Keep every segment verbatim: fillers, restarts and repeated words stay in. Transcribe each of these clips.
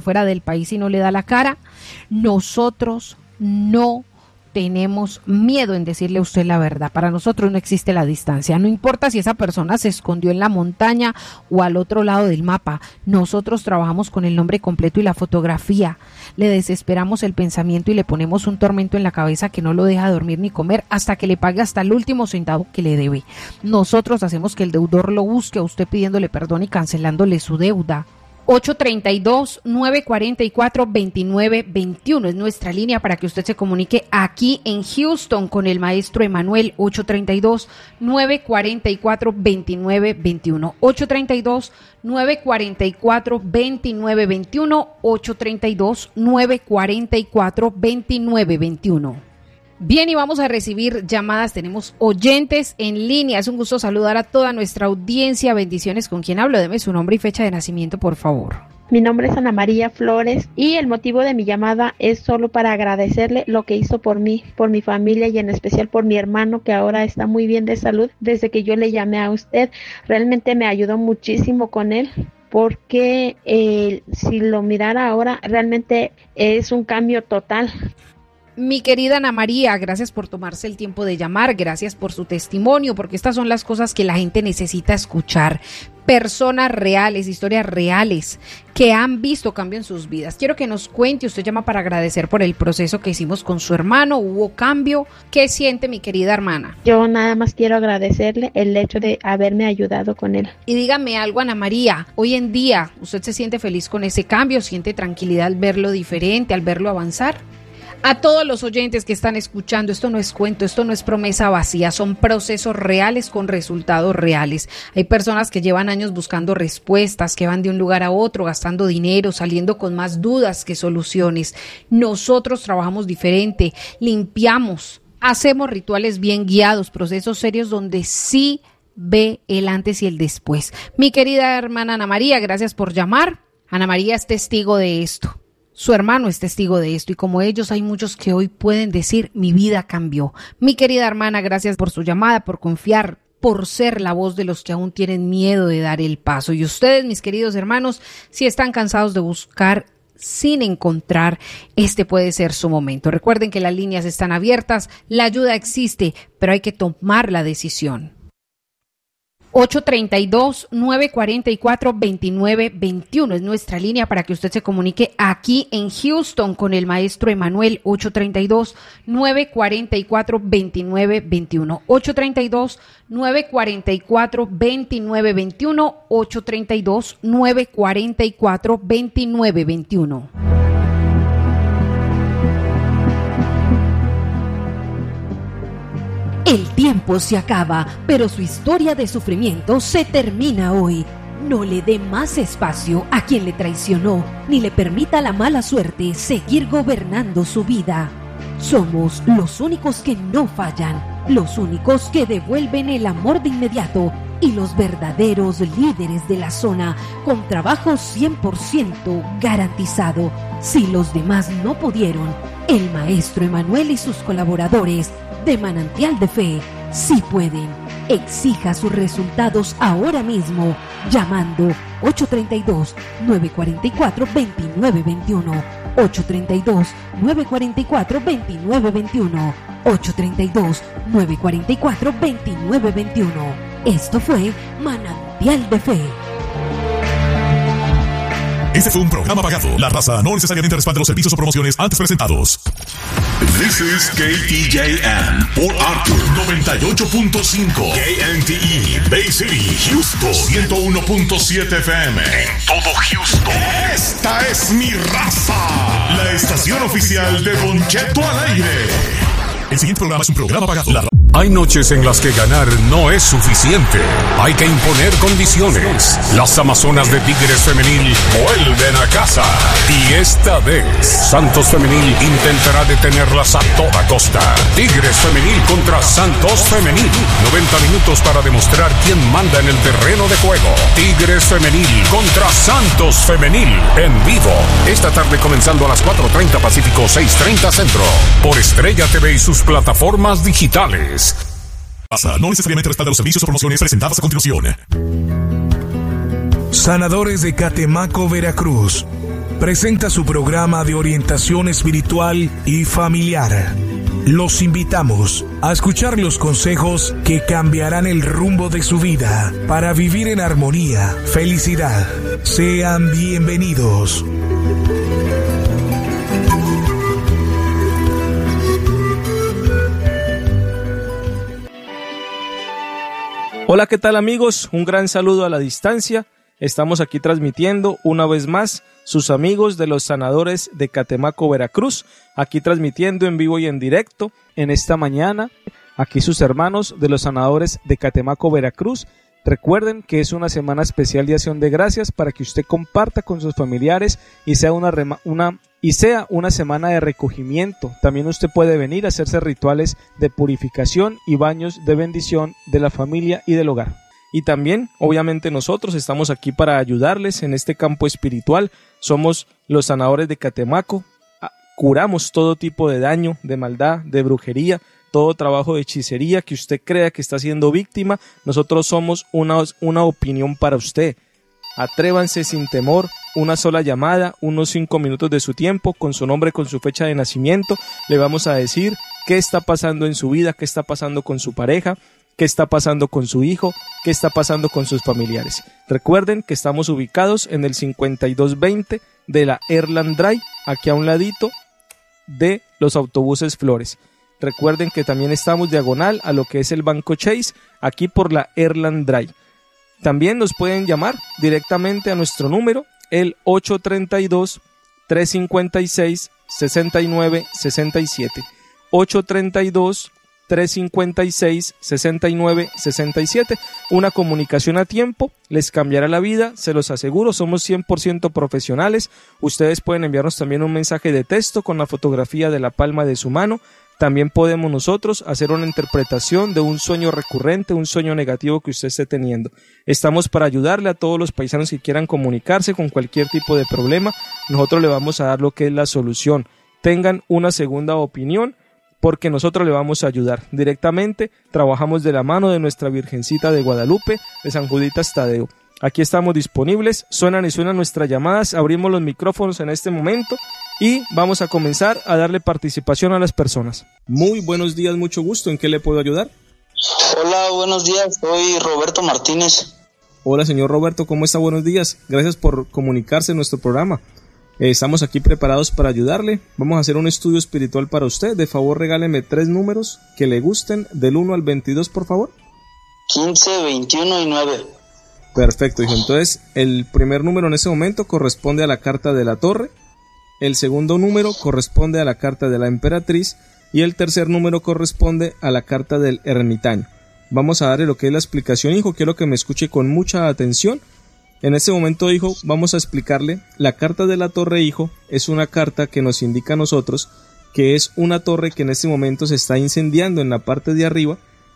fuera del país y no le da la cara. Nosotros no tenemos miedo en decirle a usted la verdad. Para nosotros no existe la distancia. No importa si esa persona se escondió en la montaña o al otro lado del mapa. Nosotros trabajamos con el nombre completo y la fotografía. Le desesperamos el pensamiento y le ponemos un tormento en la cabeza que no lo deja dormir ni comer hasta que le pague hasta el último centavo que le debe. Nosotros hacemos que el deudor lo busque a usted pidiéndole perdón y cancelándole su deuda. ocho tres dos, nueve cuatro cuatro, dos nueve dos uno es nuestra línea para que usted se comunique aquí en Houston con el maestro Emanuel. Ocho tres dos, nueve cuatro cuatro, dos nueve dos uno. ocho tres dos, nueve cuatro cuatro, dos nueve dos uno. ocho tres dos, nueve cuatro cuatro, dos nueve dos uno. Bien, y vamos a recibir llamadas. Tenemos oyentes en línea. Es un gusto saludar a toda nuestra audiencia. Bendiciones. ¿Con quién hablo? Deme su nombre y fecha de nacimiento, por favor. Mi nombre es Ana María Flores y el motivo de mi llamada es solo para agradecerle lo que hizo por mí, por mi familia y en especial por mi hermano, que ahora está muy bien de salud. Desde que yo le llamé a usted, realmente me ayudó muchísimo con él, porque eh, si lo mirara ahora, realmente es un cambio total. Mi querida Ana María, gracias por tomarse el tiempo de llamar, gracias por su testimonio, porque estas son las cosas que la gente necesita escuchar. Personas reales, historias reales que han visto cambio en sus vidas. Quiero que nos cuente, usted llama para agradecer por el proceso que hicimos con su hermano, hubo cambio. ¿Qué siente, mi querida hermana? Yo nada más quiero agradecerle el hecho de haberme ayudado con él. Y dígame algo, Ana María, hoy en día, ¿usted se siente feliz con ese cambio? ¿Siente tranquilidad al verlo diferente, al verlo avanzar? A todos los oyentes que están escuchando, esto no es cuento, esto no es promesa vacía, son procesos reales con resultados reales. Hay personas que llevan años buscando respuestas, que van de un lugar a otro, gastando dinero, saliendo con más dudas que soluciones. Nosotros trabajamos diferente, limpiamos, hacemos rituales bien guiados, procesos serios donde sí ve el antes y el después. Mi querida hermana Ana María, gracias por llamar. Ana María es testigo de esto. Su hermano es testigo de esto y como ellos hay muchos que hoy pueden decir mi vida cambió. Mi querida hermana, gracias por su llamada, por confiar, por ser la voz de los que aún tienen miedo de dar el paso. Y ustedes, mis queridos hermanos, si están cansados de buscar sin encontrar, este puede ser su momento. Recuerden que las líneas están abiertas, la ayuda existe, pero hay que tomar la decisión. ocho tres dos, nueve cuatro cuatro, dos nueve dos uno es nuestra línea para que usted se comunique aquí en Houston con el maestro Emanuel. Ocho tres dos, nueve cuatro cuatro, dos nueve dos uno. ocho tres dos, nueve cuatro cuatro, dos nueve dos uno. ocho tres dos, nueve cuatro cuatro, dos nueve dos uno. El tiempo se acaba, pero su historia de sufrimiento se termina hoy. No le dé más espacio a quien le traicionó, ni le permita a la mala suerte seguir gobernando su vida. Somos los únicos que no fallan, los únicos que devuelven el amor de inmediato y los verdaderos líderes de la zona, con trabajo cien por ciento garantizado. Si los demás no pudieron, el maestro Emanuel y sus colaboradores de Manantial de Fe sí pueden. Exija sus resultados ahora mismo llamando ocho tres dos, nueve cuatro cuatro, dos nueve dos uno. ocho tres dos, nueve cuatro cuatro, dos nueve dos uno. ocho tres dos, nueve cuatro cuatro, dos nueve dos uno. Esto fue Manantial de Fe. Este fue un programa pagado. La raza no necesariamente respalda los servicios o promociones antes presentados. This is K T J M Port Arthur noventa y ocho punto cinco, K N T E Bay City Houston ciento uno punto siete F M en todo Houston. Esta es mi raza, la estación oficial de Don Cheto al aire. El siguiente programa es un programa pagado. La... Hay noches en las que ganar no es suficiente. Hay que imponer condiciones. Las Amazonas de Tigres Femenil vuelven a casa. Y esta vez, Santos Femenil intentará detenerlas a toda costa. Tigres Femenil contra Santos Femenil. noventa minutos para demostrar quién manda en el terreno de juego. Tigres Femenil contra Santos Femenil. En vivo. Esta tarde comenzando a las cuatro treinta Pacífico, seis treinta Centro. Por Estrella T V y sus plataformas digitales. No necesariamente respalda los servicios o promociones presentadas a continuación. Sanadores de Catemaco, Veracruz. presenta su programa de orientación espiritual y familiar. Los invitamos a escuchar los consejos que cambiarán el rumbo de su vida para vivir en armonía, felicidad. Sean bienvenidos. Hola, ¿qué tal amigos? Un gran saludo a la distancia. Estamos aquí transmitiendo una vez más sus amigos de los sanadores de Catemaco, Veracruz, aquí transmitiendo en vivo y en directo en esta mañana, aquí sus hermanos de los sanadores de Catemaco, Veracruz. Recuerden que es una semana especial de acción de gracias para que usted comparta con sus familiares y sea una, rema, una, y sea una semana de recogimiento. También usted puede venir a hacerse rituales de purificación y baños de bendición de la familia y del hogar. Y también, obviamente, nosotros estamos aquí para ayudarles en este campo espiritual. Somos los sanadores de Catemaco. Curamos todo tipo de daño, de maldad, de brujería, todo trabajo de hechicería que usted crea que está siendo víctima. Nosotros somos una, una opinión para usted. Atrévanse sin temor, una sola llamada, unos cinco minutos de su tiempo, con su nombre, con su fecha de nacimiento. Le vamos a decir qué está pasando en su vida, qué está pasando con su pareja, qué está pasando con su hijo, qué está pasando con sus familiares. Recuerden que estamos ubicados en el cincuenta y dos veinte de la Erland Drive, aquí a un ladito de los autobuses Flores. Recuerden que también estamos diagonal a lo que es el Banco Chase, aquí por la Erland Drive. También nos pueden llamar directamente a nuestro número, el ocho tres dos, tres cinco seis, seis nueve seis siete. ocho tres dos, tres cinco seis, seis nueve seis siete. Una comunicación a tiempo les cambiará la vida, se los aseguro. Somos cien por ciento profesionales. Ustedes pueden enviarnos también un mensaje de texto con la fotografía de la palma de su mano. También podemos nosotros hacer una interpretación de un sueño recurrente, un sueño negativo que usted esté teniendo. Estamos para ayudarle a todos los paisanos que quieran comunicarse con cualquier tipo de problema. Nosotros le vamos a dar lo que es la solución. Tengan una segunda opinión, porque nosotros le vamos a ayudar. Directamente trabajamos de la mano de nuestra Virgencita de Guadalupe, de San Juditas Tadeo. Aquí estamos disponibles, suenan y suenan nuestras llamadas, abrimos los micrófonos en este momento y vamos a comenzar a darle participación a las personas. Muy buenos días, mucho gusto, ¿en qué le puedo ayudar? Hola, buenos días, soy Roberto Martínez. Hola señor Roberto, ¿cómo está? Buenos días, gracias por comunicarse en nuestro programa. Estamos aquí preparados para ayudarle. Vamos a hacer un estudio espiritual para usted. De favor, regáleme tres números que le gusten, del uno al veintidós, por favor. quince, veintiuno y nueve. Perfecto, hijo. Entonces, el primer número en ese momento corresponde a la carta de la Torre. El segundo número corresponde a la carta de la Emperatriz. Y el tercer número corresponde a la carta del Ermitaño. Vamos a darle lo que es la explicación, hijo. Quiero que me escuche con mucha atención. En este momento, hijo, vamos a explicarle, la carta de la torre, hijo, es una carta que nos indica a nosotros que es una torre que en este momento se está incendiando en la parte de arriba.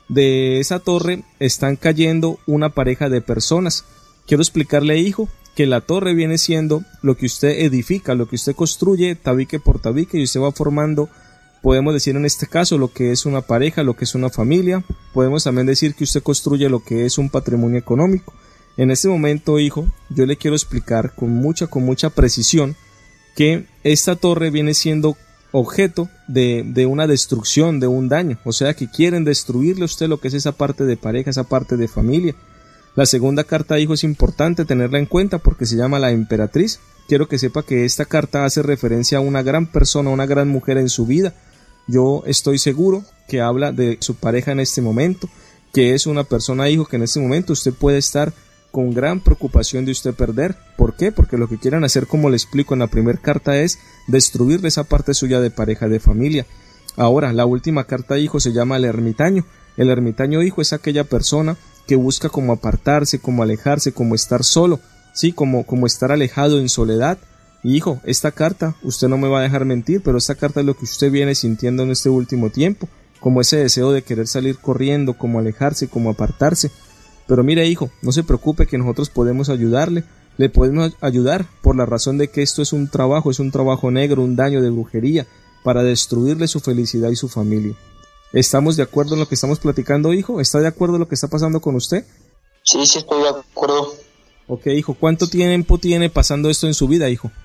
De esa torre están cayendo una pareja de personas. Quiero explicarle, hijo, que la torre viene siendo lo que usted edifica, lo que usted construye tabique por tabique y usted va formando, podemos decir en este caso, lo que es una pareja, lo que es una familia. Podemos también decir que usted construye lo que es un patrimonio económico. En este momento, hijo, yo le quiero explicar con mucha, con mucha precisión que esta torre viene siendo objeto de, de una destrucción, de un daño. O sea, que quieren destruirle a usted lo que es esa parte de pareja, esa parte de familia. La segunda carta, hijo, es importante tenerla en cuenta porque se llama la Emperatriz. Quiero que sepa que esta carta hace referencia a una gran persona, una gran mujer en su vida. Yo estoy seguro que habla de su pareja en este momento, que es una persona, hijo, que en este momento usted puede estar con gran preocupación de usted perder. ¿Por qué? Porque lo que quieren hacer, como le explico en la primera carta, es destruirle esa parte suya de pareja, de familia. Ahora, la última carta, hijo, se llama el ermitaño. El ermitaño, hijo, es aquella persona que busca como apartarse, como alejarse, como estar solo, sí, como, como estar alejado en soledad. Y, hijo, esta carta, usted no me va a dejar mentir, pero esta carta es lo que usted viene sintiendo en este último tiempo, como ese deseo de querer salir corriendo, como alejarse, como apartarse. Pero mire, hijo, no se preocupe que nosotros podemos ayudarle, le podemos ayudar por la razón de que esto es un trabajo, es un trabajo negro, un daño de brujería, para destruirle su felicidad y su familia. ¿Estamos de acuerdo en lo que estamos platicando, hijo? ¿Está de acuerdo en lo que está pasando con usted? Sí, sí estoy de acuerdo. Ok, hijo, ¿cuánto tiempo tiene pasando esto en su vida, hijo?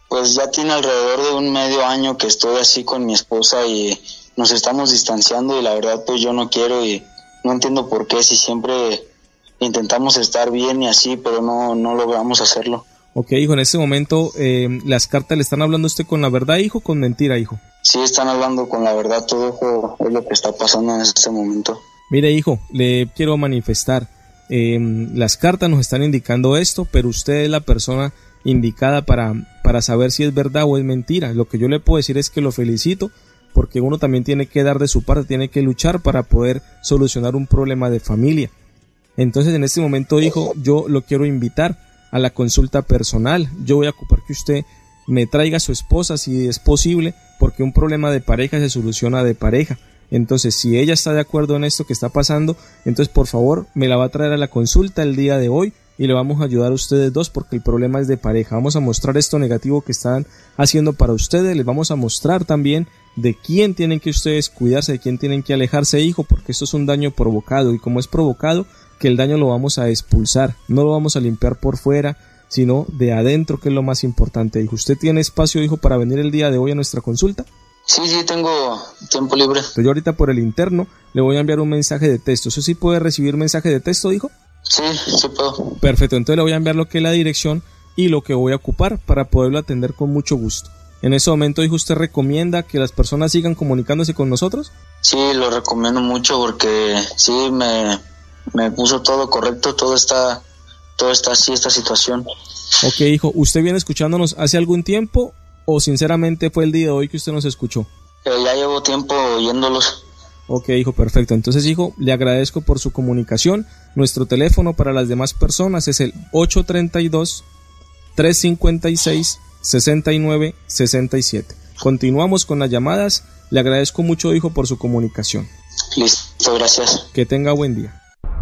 Pues ya tiene alrededor de un medio año que estoy así con mi esposa y nos estamos distanciando y la verdad pues yo no quiero y no entiendo por qué, si siempre intentamos estar bien y así, pero no, no logramos hacerlo. Ok, hijo, en este momento eh, las cartas le están hablando a usted con la verdad, hijo, o con mentira, hijo. Sí, están hablando con la verdad, todo eso es lo que está pasando en este momento. Mire, hijo, le quiero manifestar, eh, las cartas nos están indicando esto, pero usted es la persona indicada para, para saber si es verdad o es mentira. Lo que yo le puedo decir es que lo felicito, porque uno también tiene que dar de su parte, tiene que luchar para poder solucionar un problema de familia. Entonces, en este momento, hijo, yo lo quiero invitar a la consulta personal. Yo voy a ocupar que usted me traiga a su esposa si es posible, porque un problema de pareja se soluciona de pareja. Entonces, si ella está de acuerdo en esto que está pasando, entonces por favor me la va a traer a la consulta el día de hoy y le vamos a ayudar a ustedes dos, porque el problema es de pareja. Vamos a mostrar esto negativo que están haciendo para ustedes, les vamos a mostrar también de quién tienen que ustedes cuidarse, de quién tienen que alejarse, hijo, porque esto es un daño provocado, y como es provocado, que el daño lo vamos a expulsar, no lo vamos a limpiar por fuera, sino de adentro, que es lo más importante, hijo. ¿Usted tiene espacio, hijo, para venir el día de hoy a nuestra consulta? Sí, sí, tengo tiempo libre. Entonces yo ahorita por el interno le voy a enviar un mensaje de texto. ¿Eso sí puede recibir mensaje de texto, hijo? Sí, sí puedo. Perfecto, entonces le voy a enviar lo que es la dirección y lo que voy a ocupar para poderlo atender con mucho gusto. En ese momento, hijo, ¿usted recomienda que las personas sigan comunicándose con nosotros? Sí, lo recomiendo mucho porque sí, me, me puso todo correcto, todo está, todo está así, esta situación. Ok, hijo, ¿usted viene escuchándonos hace algún tiempo o sinceramente fue el día de hoy que usted nos escuchó? Eh, ya llevo tiempo oyéndolos. Ok, hijo, perfecto. Entonces, hijo, le agradezco por su comunicación. Nuestro teléfono para las demás personas es el ocho tres dos, tres cinco seis, seis nueve seis siete. Continuamos con las llamadas. Le agradezco mucho, hijo, por su comunicación. Listo, gracias. Que tenga buen día.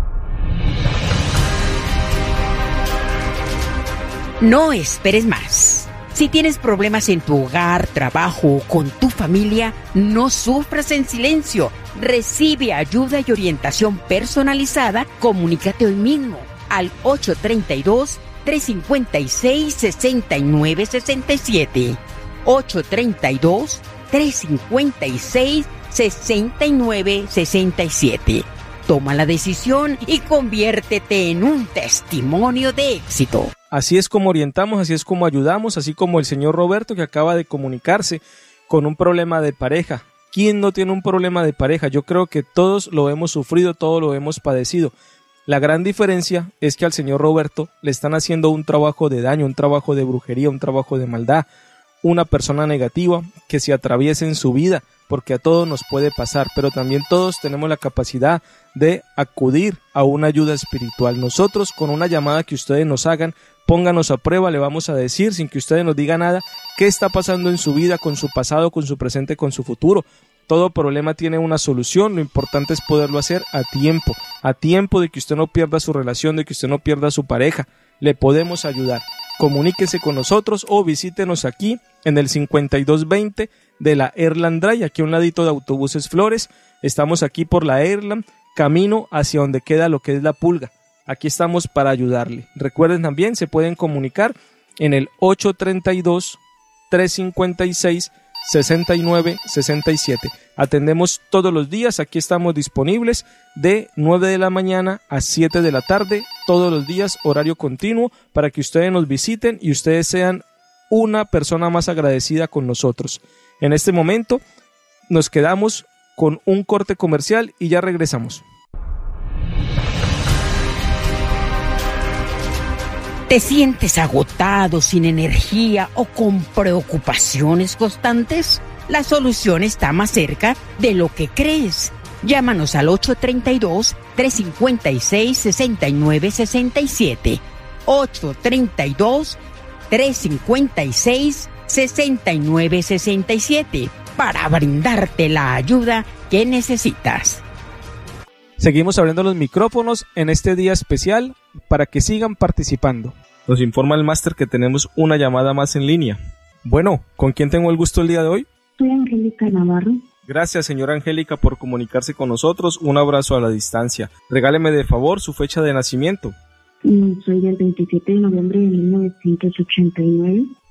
No esperes más. Si tienes problemas en tu hogar, trabajo o con tu familia, no sufras en silencio. Recibe ayuda y orientación personalizada. Comunícate hoy mismo al ocho tres dos, tres cinco seis, seis nueve seis siete. ocho tres dos, tres cinco seis, seis nueve seis siete. Toma la decisión y conviértete en un testimonio de éxito. Así es como orientamos, así es como ayudamos, así como el señor Roberto, que acaba de comunicarse con un problema de pareja. ¿Quién no tiene un problema de pareja? Yo creo que todos lo hemos sufrido, todos lo hemos padecido. La gran diferencia es que al señor Roberto le están haciendo un trabajo de daño, un trabajo de brujería, un trabajo de maldad, una persona negativa que se atraviesa en su vida, porque a todos nos puede pasar, pero también todos tenemos la capacidad de acudir a una ayuda espiritual. Nosotros, con una llamada que ustedes nos hagan, pónganos a prueba, le vamos a decir, sin que ustedes nos digan nada, qué está pasando en su vida, con su pasado, con su presente, con su futuro. Todo problema tiene una solución, lo importante es poderlo hacer a tiempo, a tiempo de que usted no pierda su relación, de que usted no pierda su pareja. Le podemos ayudar. Comuníquese con nosotros o visítenos aquí en el cincuenta y dos veinte de la Erland Drive, aquí a un ladito de Autobuses Flores. Estamos aquí por la Erland, camino hacia donde queda lo que es la Pulga. Aquí estamos para ayudarle. Recuerden también, se pueden comunicar en el ocho tres dos, tres cinco seis, seis nueve seis siete. Atendemos todos los días, aquí estamos disponibles de nueve de la mañana a siete de la tarde, todos los días, horario continuo, para que ustedes nos visiten y ustedes sean una persona más agradecida con nosotros. En este momento nos quedamos con un corte comercial y ya regresamos. ¿Te sientes agotado, sin energía o con preocupaciones constantes? La solución está más cerca de lo que crees. Llámanos al ocho tres dos, tres cinco seis, seis nueve seis siete. ocho tres dos, tres cinco seis, seis nueve seis siete para brindarte la ayuda que necesitas. Seguimos abriendo los micrófonos en este día especial para que sigan participando. Nos informa el máster que tenemos una llamada más en línea. Bueno, ¿con quién tengo el gusto el día de hoy? Soy Angélica Navarro. Gracias, señora Angélica, por comunicarse con nosotros. Un abrazo a la distancia. Regáleme de favor su fecha de nacimiento. Soy del veintisiete de noviembre de mil novecientos ochenta y nueve.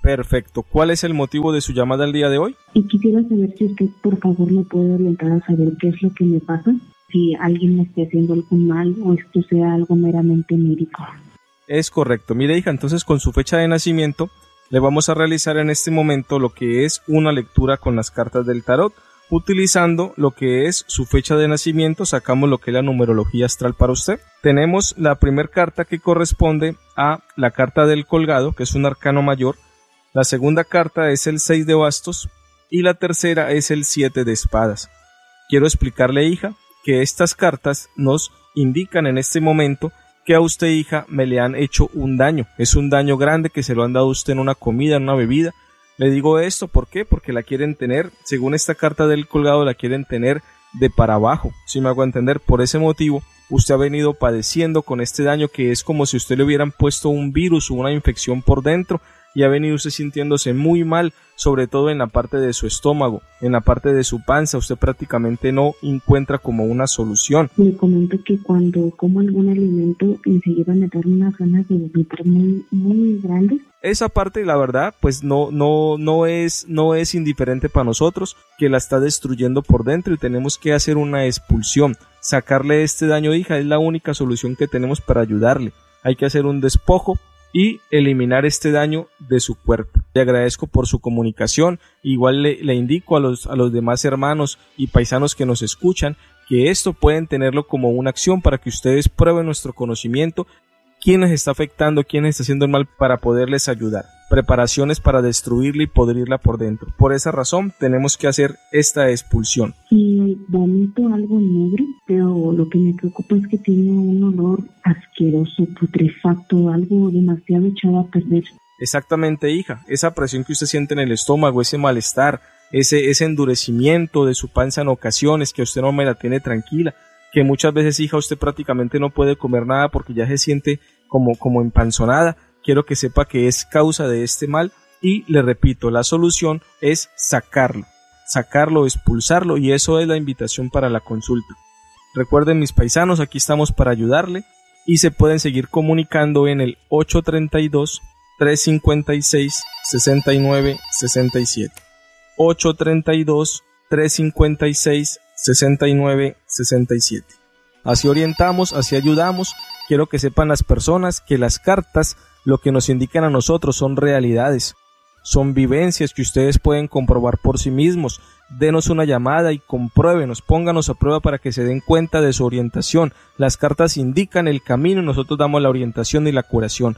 Perfecto. ¿Cuál es el motivo de su llamada el día de hoy? Y quisiera saber si usted, por favor, me puede orientar a saber qué es lo que me pasa, si alguien me está haciendo algún mal o esto sea algo meramente médico. Es correcto. Mire, hija, entonces con su fecha de nacimiento le vamos a realizar en este momento lo que es una lectura con las cartas del tarot. Utilizando lo que es su fecha de nacimiento, sacamos lo que es la numerología astral para usted. Tenemos la primera carta que corresponde a la carta del colgado, que es un arcano mayor. La segunda carta es el seis de bastos y la tercera es el siete de espadas. Quiero explicarle, hija, que estas cartas nos indican en este momento que a usted, hija, me le han hecho un daño. Es un daño grande que se lo han dado a usted en una comida, en una bebida. Le digo esto, ¿por qué? Porque la quieren tener, según esta carta del colgado, la quieren tener de para abajo. Si me hago entender, por ese motivo, usted ha venido padeciendo con este daño que es como si usted le hubieran puesto un virus o una infección por dentro y ha venido usted sintiéndose muy mal, sobre todo en la parte de su estómago, en la parte de su panza. Usted prácticamente no encuentra como una solución. Le comento que cuando como algún alimento enseguida me dan unas ganas de vomitar muy, muy grandes. Esa parte, la verdad, pues no, no, no es, no es indiferente para nosotros, que la está destruyendo por dentro y tenemos que hacer una expulsión. Sacarle este daño, hija, es la única solución que tenemos para ayudarle. Hay que hacer un despojo y eliminar este daño de su cuerpo. Le agradezco por su comunicación. Igual le, le indico a los, a los demás hermanos y paisanos que nos escuchan que esto pueden tenerlo como una acción para que ustedes prueben nuestro conocimiento, quién les está afectando, quién les está haciendo el mal para poderles ayudar. Preparaciones para destruirla y podrirla por dentro. Por esa razón tenemos que hacer esta expulsión. Y vomito algo negro, pero lo que me preocupa es que tiene un olor asqueroso, putrefacto, algo demasiado echado a perder. Exactamente, hija. Esa presión que usted siente en el estómago, ese malestar, ese, ese endurecimiento de su panza en ocasiones, que usted no me la tiene tranquila, que muchas veces, hija, usted prácticamente no puede comer nada porque ya se siente como, como empanzonada. Quiero que sepa que es causa de este mal y le repito, la solución es sacarlo, sacarlo, expulsarlo, y eso es la invitación para la consulta. Recuerden, mis paisanos, aquí estamos para ayudarle y se pueden seguir comunicando en el ocho tres dos, tres cinco seis, seis nueve seis siete. ocho tres dos, tres cinco seis, seis nueve seis siete. Así orientamos, así ayudamos. Quiero que sepan las personas que las cartas lo que nos indican a nosotros son realidades, son vivencias que ustedes pueden comprobar por sí mismos. Denos una llamada y compruébenos, pónganos a prueba para que se den cuenta de su orientación. Las cartas indican el camino y nosotros damos la orientación y la curación.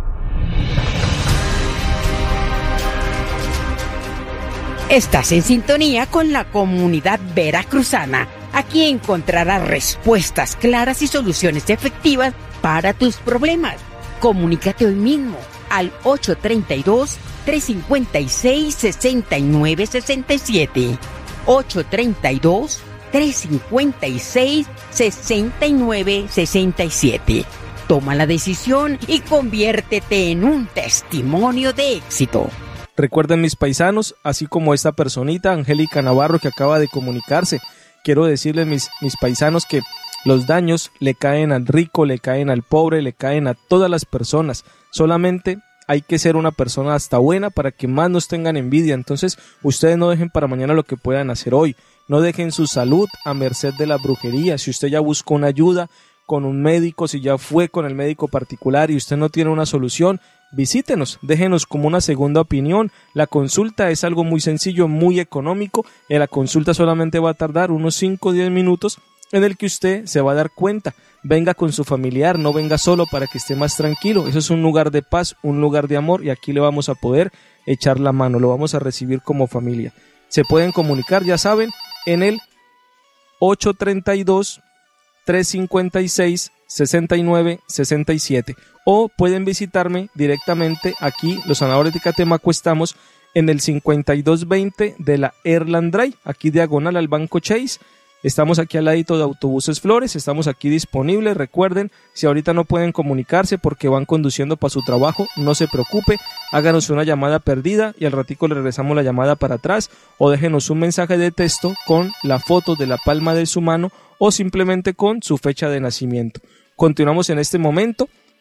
Estás en sintonía con la comunidad veracruzana. Aquí encontrarás respuestas claras y soluciones efectivas para tus problemas. Comunícate hoy mismo al ocho tres dos, tres cinco seis, seis nueve seis siete. ocho tres dos, tres cinco seis, seis nueve seis siete. Toma la decisión y conviértete en un testimonio de éxito. Recuerden, mis paisanos, así como esta personita, Angélica Navarro, que acaba de comunicarse, quiero decirles, mis, mis paisanos, que los daños le caen al rico, le caen al pobre, le caen a todas las personas. Solamente hay que ser una persona hasta buena para que más nos tengan envidia. Entonces, ustedes no dejen para mañana lo que puedan hacer hoy. No dejen su salud a merced de la brujería. Si usted ya buscó una ayuda con un médico, si ya fue con el médico particular y usted no tiene una solución, visítenos, déjenos como una segunda opinión. La consulta es algo muy sencillo, muy económico. En la consulta solamente va a tardar unos cinco o diez minutos, en el que usted se va a dar cuenta. Venga con su familiar, no venga solo, para que esté más tranquilo. Eso es un lugar de paz, un lugar de amor, y aquí le vamos a poder echar la mano, lo vamos a recibir como familia. Se pueden comunicar, ya saben, en el ocho tres dos, tres cinco seis, seis nueve seis siete, o pueden visitarme directamente aquí. Los sanadores de Catemaco estamos en el cincuenta y dos veinte de la Erland Drive, aquí diagonal al Banco Chase. Estamos aquí al ladito de Autobuses Flores, estamos aquí disponibles. Recuerden, si ahorita no pueden comunicarse porque van conduciendo para su trabajo, no se preocupe, háganos una llamada perdida y al ratico le regresamos la llamada para atrás, o déjenos un mensaje de texto con la foto de la palma de su mano o simplemente con su fecha de nacimiento. Continuamos en este momento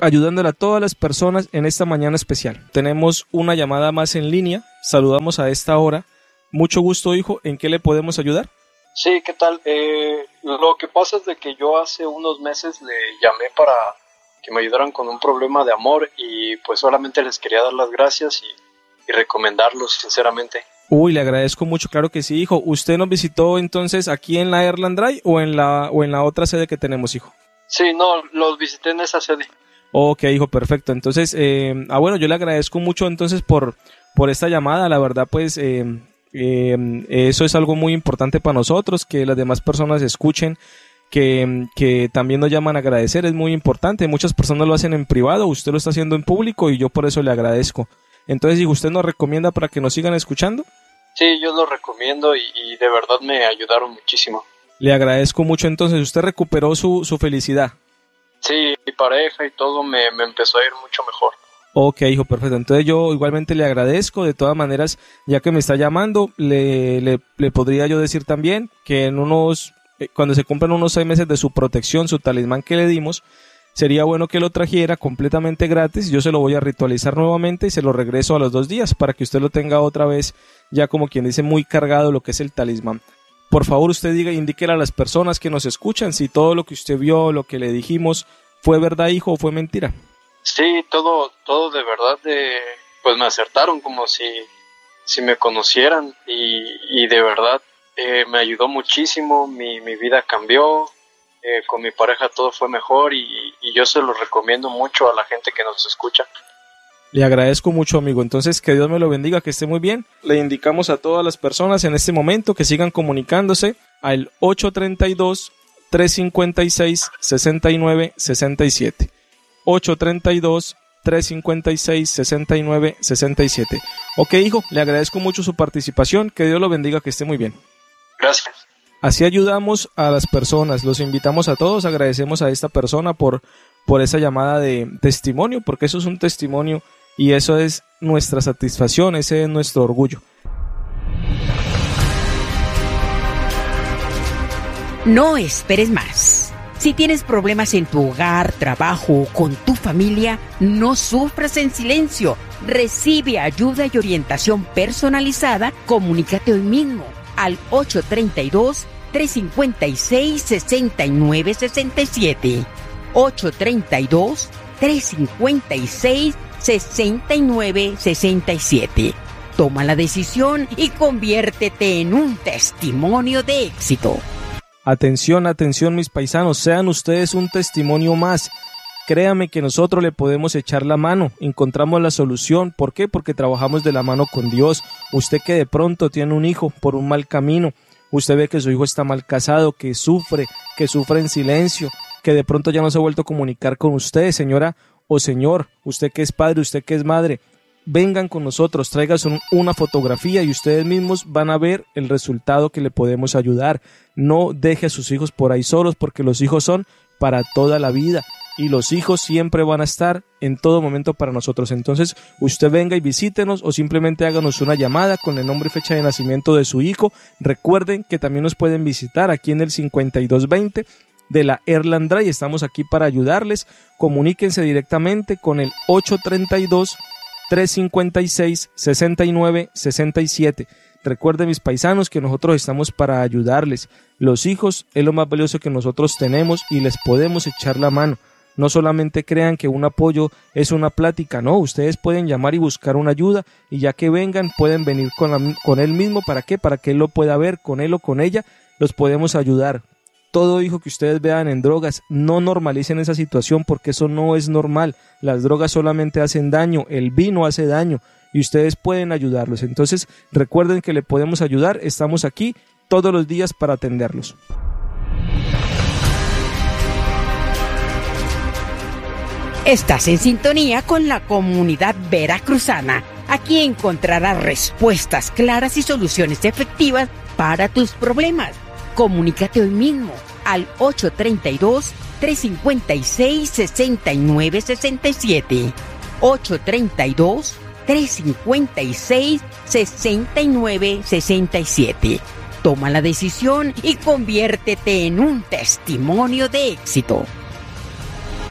ayudándole a todas las personas en esta mañana especial. Tenemos una llamada más en línea, saludamos a esta hora. Mucho gusto, hijo, ¿en qué le podemos ayudar? Sí, ¿qué tal? Eh, lo que pasa es de que yo hace unos meses le llamé para que me ayudaran con un problema de amor y pues solamente les quería dar las gracias y, y recomendarlos sinceramente. Uy, le agradezco mucho, claro que sí, hijo. ¿Usted nos visitó entonces aquí en la Airland Drive o en la, o en la otra sede que tenemos, hijo? Sí, no, los visité en esa sede. Ok, hijo, perfecto. Entonces, eh, ah, bueno, yo le agradezco mucho entonces por, por esta llamada. La verdad, pues, eh, eh, eso es algo muy importante para nosotros, que las demás personas escuchen, que, que también nos llaman a agradecer, es muy importante. Muchas personas lo hacen en privado, usted lo está haciendo en público y yo por eso le agradezco. Entonces, ¿y usted nos recomienda para que nos sigan escuchando? Sí, yo lo recomiendo y, y de verdad me ayudaron muchísimo. Le agradezco mucho. Entonces, ¿usted recuperó su, su felicidad? Sí, mi pareja y todo me, me empezó a ir mucho mejor. Ok, hijo, perfecto. Entonces yo igualmente le agradezco. De todas maneras, ya que me está llamando, le, le, le podría yo decir también que en unos, cuando se cumplan unos seis meses de su protección, su talismán que le dimos, sería bueno que lo trajera completamente gratis. Yo se lo voy a ritualizar nuevamente y se lo regreso a los dos días para que usted lo tenga otra vez, ya como quien dice, muy cargado lo que es el talismán. Por favor, usted diga, indíquele a las personas que nos escuchan si todo lo que usted vio, lo que le dijimos, fue verdad, hijo, o fue mentira. Sí, todo, todo de verdad, de, pues me acertaron como si, si me conocieran y, y de verdad eh, me ayudó muchísimo, mi, mi vida cambió. Eh, con mi pareja todo fue mejor y, y yo se lo recomiendo mucho a la gente que nos escucha. Le agradezco mucho, amigo. Entonces, que Dios me lo bendiga, que esté muy bien. Le indicamos a todas las personas en este momento que sigan comunicándose al ocho tres dos, tres cinco seis, seis nueve seis siete. ocho tres dos, tres cinco seis, seis nueve seis siete. Ok, hijo, le agradezco mucho su participación. Que Dios lo bendiga, que esté muy bien. Gracias. Así ayudamos a las personas, los invitamos a todos, agradecemos a esta persona por, por esa llamada de testimonio, porque eso es un testimonio y eso es nuestra satisfacción, ese es nuestro orgullo. No esperes más. Si tienes problemas en tu hogar, trabajo o con tu familia, no sufras en silencio. Recibe ayuda y orientación personalizada. Comunícate hoy mismo al ocho tres dos, tres cinco seis, seis nueve seis siete. ocho tres dos, tres cinco seis, seis nueve seis siete. Toma la decisión y conviértete en un testimonio de éxito. Atención, atención mis paisanos, sean ustedes un testimonio más. Créame que nosotros le podemos echar la mano, encontramos la solución. ¿Por qué? Porque trabajamos de la mano con Dios. Usted que de pronto tiene un hijo por un mal camino, usted ve que su hijo está mal casado, que sufre, que sufre en silencio, que de pronto ya no se ha vuelto a comunicar con usted, señora o señor, usted que es padre, usted que es madre, vengan con nosotros, traigan una fotografía y ustedes mismos van a ver el resultado que le podemos ayudar. No deje a sus hijos por ahí solos, porque los hijos son para toda la vida y los hijos siempre van a estar en todo momento para nosotros. Entonces usted venga y visítenos o simplemente háganos una llamada con el nombre y fecha de nacimiento de su hijo. Recuerden que también nos pueden visitar aquí en el cincuenta y dos veinte de la Airland Drive, estamos aquí para ayudarles. Comuníquense directamente con el ocho tres dos, tres cinco seis, seis nueve seis siete. Recuerden mis paisanos que nosotros estamos para ayudarles. Los hijos es lo más valioso que nosotros tenemos y les podemos echar la mano. No solamente crean que un apoyo es una plática, no, ustedes pueden llamar y buscar una ayuda y ya que vengan pueden venir con, la, con él mismo. ¿Para qué? Para que él lo pueda ver, con él o con ella los podemos ayudar. Todo hijo que ustedes vean en drogas, no normalicen esa situación porque eso no es normal. Las drogas solamente hacen daño, el vino hace daño y ustedes pueden ayudarlos. Entonces recuerden que le podemos ayudar, estamos aquí todos los días para atenderlos. Estás en sintonía con la comunidad veracruzana. Aquí encontrarás respuestas claras y soluciones efectivas para tus problemas. Comunícate hoy mismo al ocho tres dos, tres cinco seis, seis nueve seis siete. ocho tres dos, tres cinco seis, seis nueve seis siete. Toma la decisión y conviértete en un testimonio de éxito.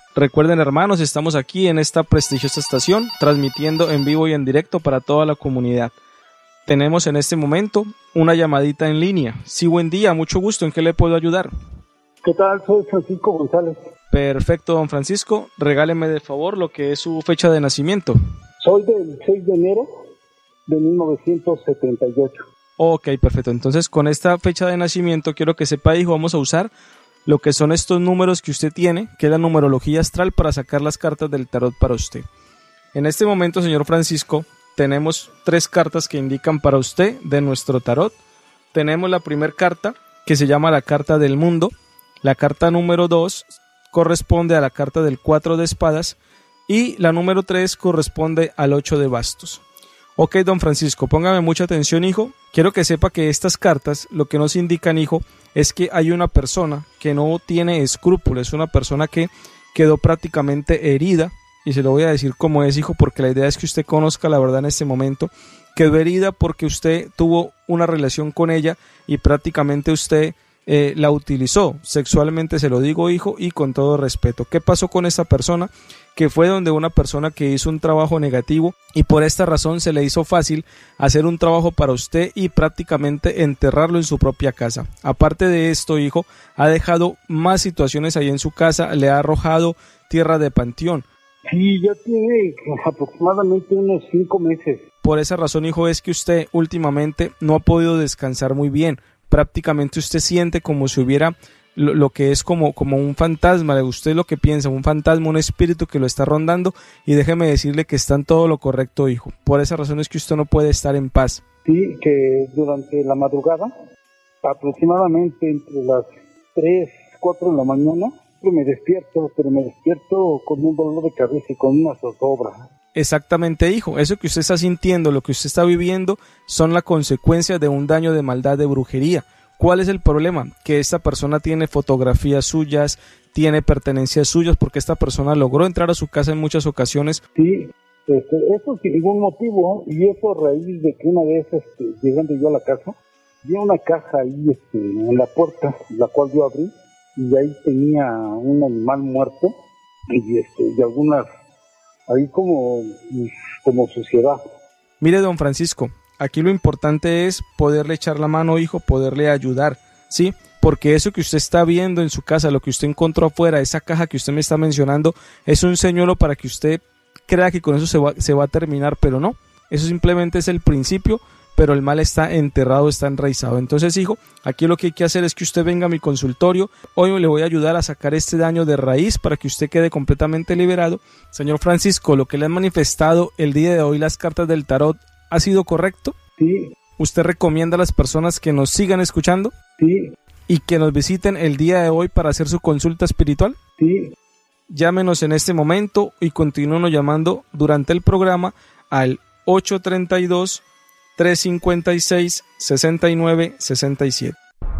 Recuerden, hermanos, estamos aquí en esta prestigiosa estación, transmitiendo en vivo y en directo para toda la comunidad. Tenemos en este momento una llamadita en línea. Sí, buen día, mucho gusto, ¿en qué le puedo ayudar? ¿Qué tal? Soy Francisco González. Perfecto, don Francisco, regáleme de favor lo que es su fecha de nacimiento. Soy del seis de enero de mil novecientos setenta y ocho. Ok, perfecto, entonces con esta fecha de nacimiento quiero que sepa, hijo, vamos a usar lo que son estos números que usted tiene, que es la numerología astral, para sacar las cartas del tarot para usted. En este momento, señor Francisco, tenemos tres cartas que indican para usted de nuestro tarot. Tenemos la primera carta, que se llama la carta del mundo. La carta número dos corresponde a la carta del cuatro de espadas y la número tres corresponde al ocho de bastos. Ok, don Francisco, póngame mucha atención, hijo. Quiero que sepa que estas cartas lo que nos indican, hijo, es que hay una persona que no tiene escrúpulos, es una persona que quedó prácticamente herida, y se lo voy a decir como es, hijo, porque la idea es que usted conozca la verdad en este momento. Quedó herida porque usted tuvo una relación con ella y prácticamente usted eh, la utilizó sexualmente, se lo digo, hijo, y con todo respeto. ¿Qué pasó con esta persona? Que fue donde una persona que hizo un trabajo negativo y por esta razón se le hizo fácil hacer un trabajo para usted y prácticamente enterrarlo en su propia casa. Aparte de esto, hijo, ha dejado más situaciones ahí en su casa, le ha arrojado tierra de panteón. Sí, ya tiene aproximadamente unos cinco meses. Por esa razón, hijo, es que usted últimamente no ha podido descansar muy bien. Prácticamente usted siente como si hubiera lo, lo que es como, como un fantasma. Usted lo que piensa, un fantasma, un espíritu que lo está rondando, y déjeme decirle que está en todo lo correcto, hijo. Por esa razón es que usted no puede estar en paz. Sí, que durante la madrugada, aproximadamente entre las tres, cuatro de la mañana, me despierto, pero me despierto con un dolor de cabeza y con una zozobra. Exactamente, hijo, eso que usted está sintiendo, lo que usted está viviendo, son la consecuencia de un daño de maldad, de brujería. ¿Cuál es el problema? Que esta persona tiene fotografías suyas, tiene pertenencias suyas, porque esta persona logró entrar a su casa en muchas ocasiones. Sí, este, eso sin ningún motivo, y eso a raíz de que una vez, este, llegando yo a la casa, vi una caja ahí este, en la puerta, la cual yo abrí, y ahí tenía un animal muerto, y, este, y algunas, ahí como, como suciedad. Mire, don Francisco, aquí lo importante es poderle echar la mano, hijo, poderle ayudar, ¿sí? Porque eso que usted está viendo en su casa, lo que usted encontró afuera, esa caja que usted me está mencionando, es un señuelo para que usted crea que con eso se va, se va a terminar, pero no, eso simplemente es el principio, pero el mal está enterrado, está enraizado. Entonces, hijo, aquí lo que hay que hacer es que usted venga a mi consultorio. Hoy le voy a ayudar a sacar este daño de raíz para que usted quede completamente liberado. Señor Francisco, lo que le han manifestado el día de hoy las cartas del tarot, ¿ha sido correcto? Sí. ¿Usted recomienda a las personas que nos sigan escuchando? Sí. ¿Y que nos visiten el día de hoy para hacer su consulta espiritual? Sí. Llámenos en este momento y continúenos llamando durante el programa al ocho tres dos, tres cinco seis, seis nueve seis siete.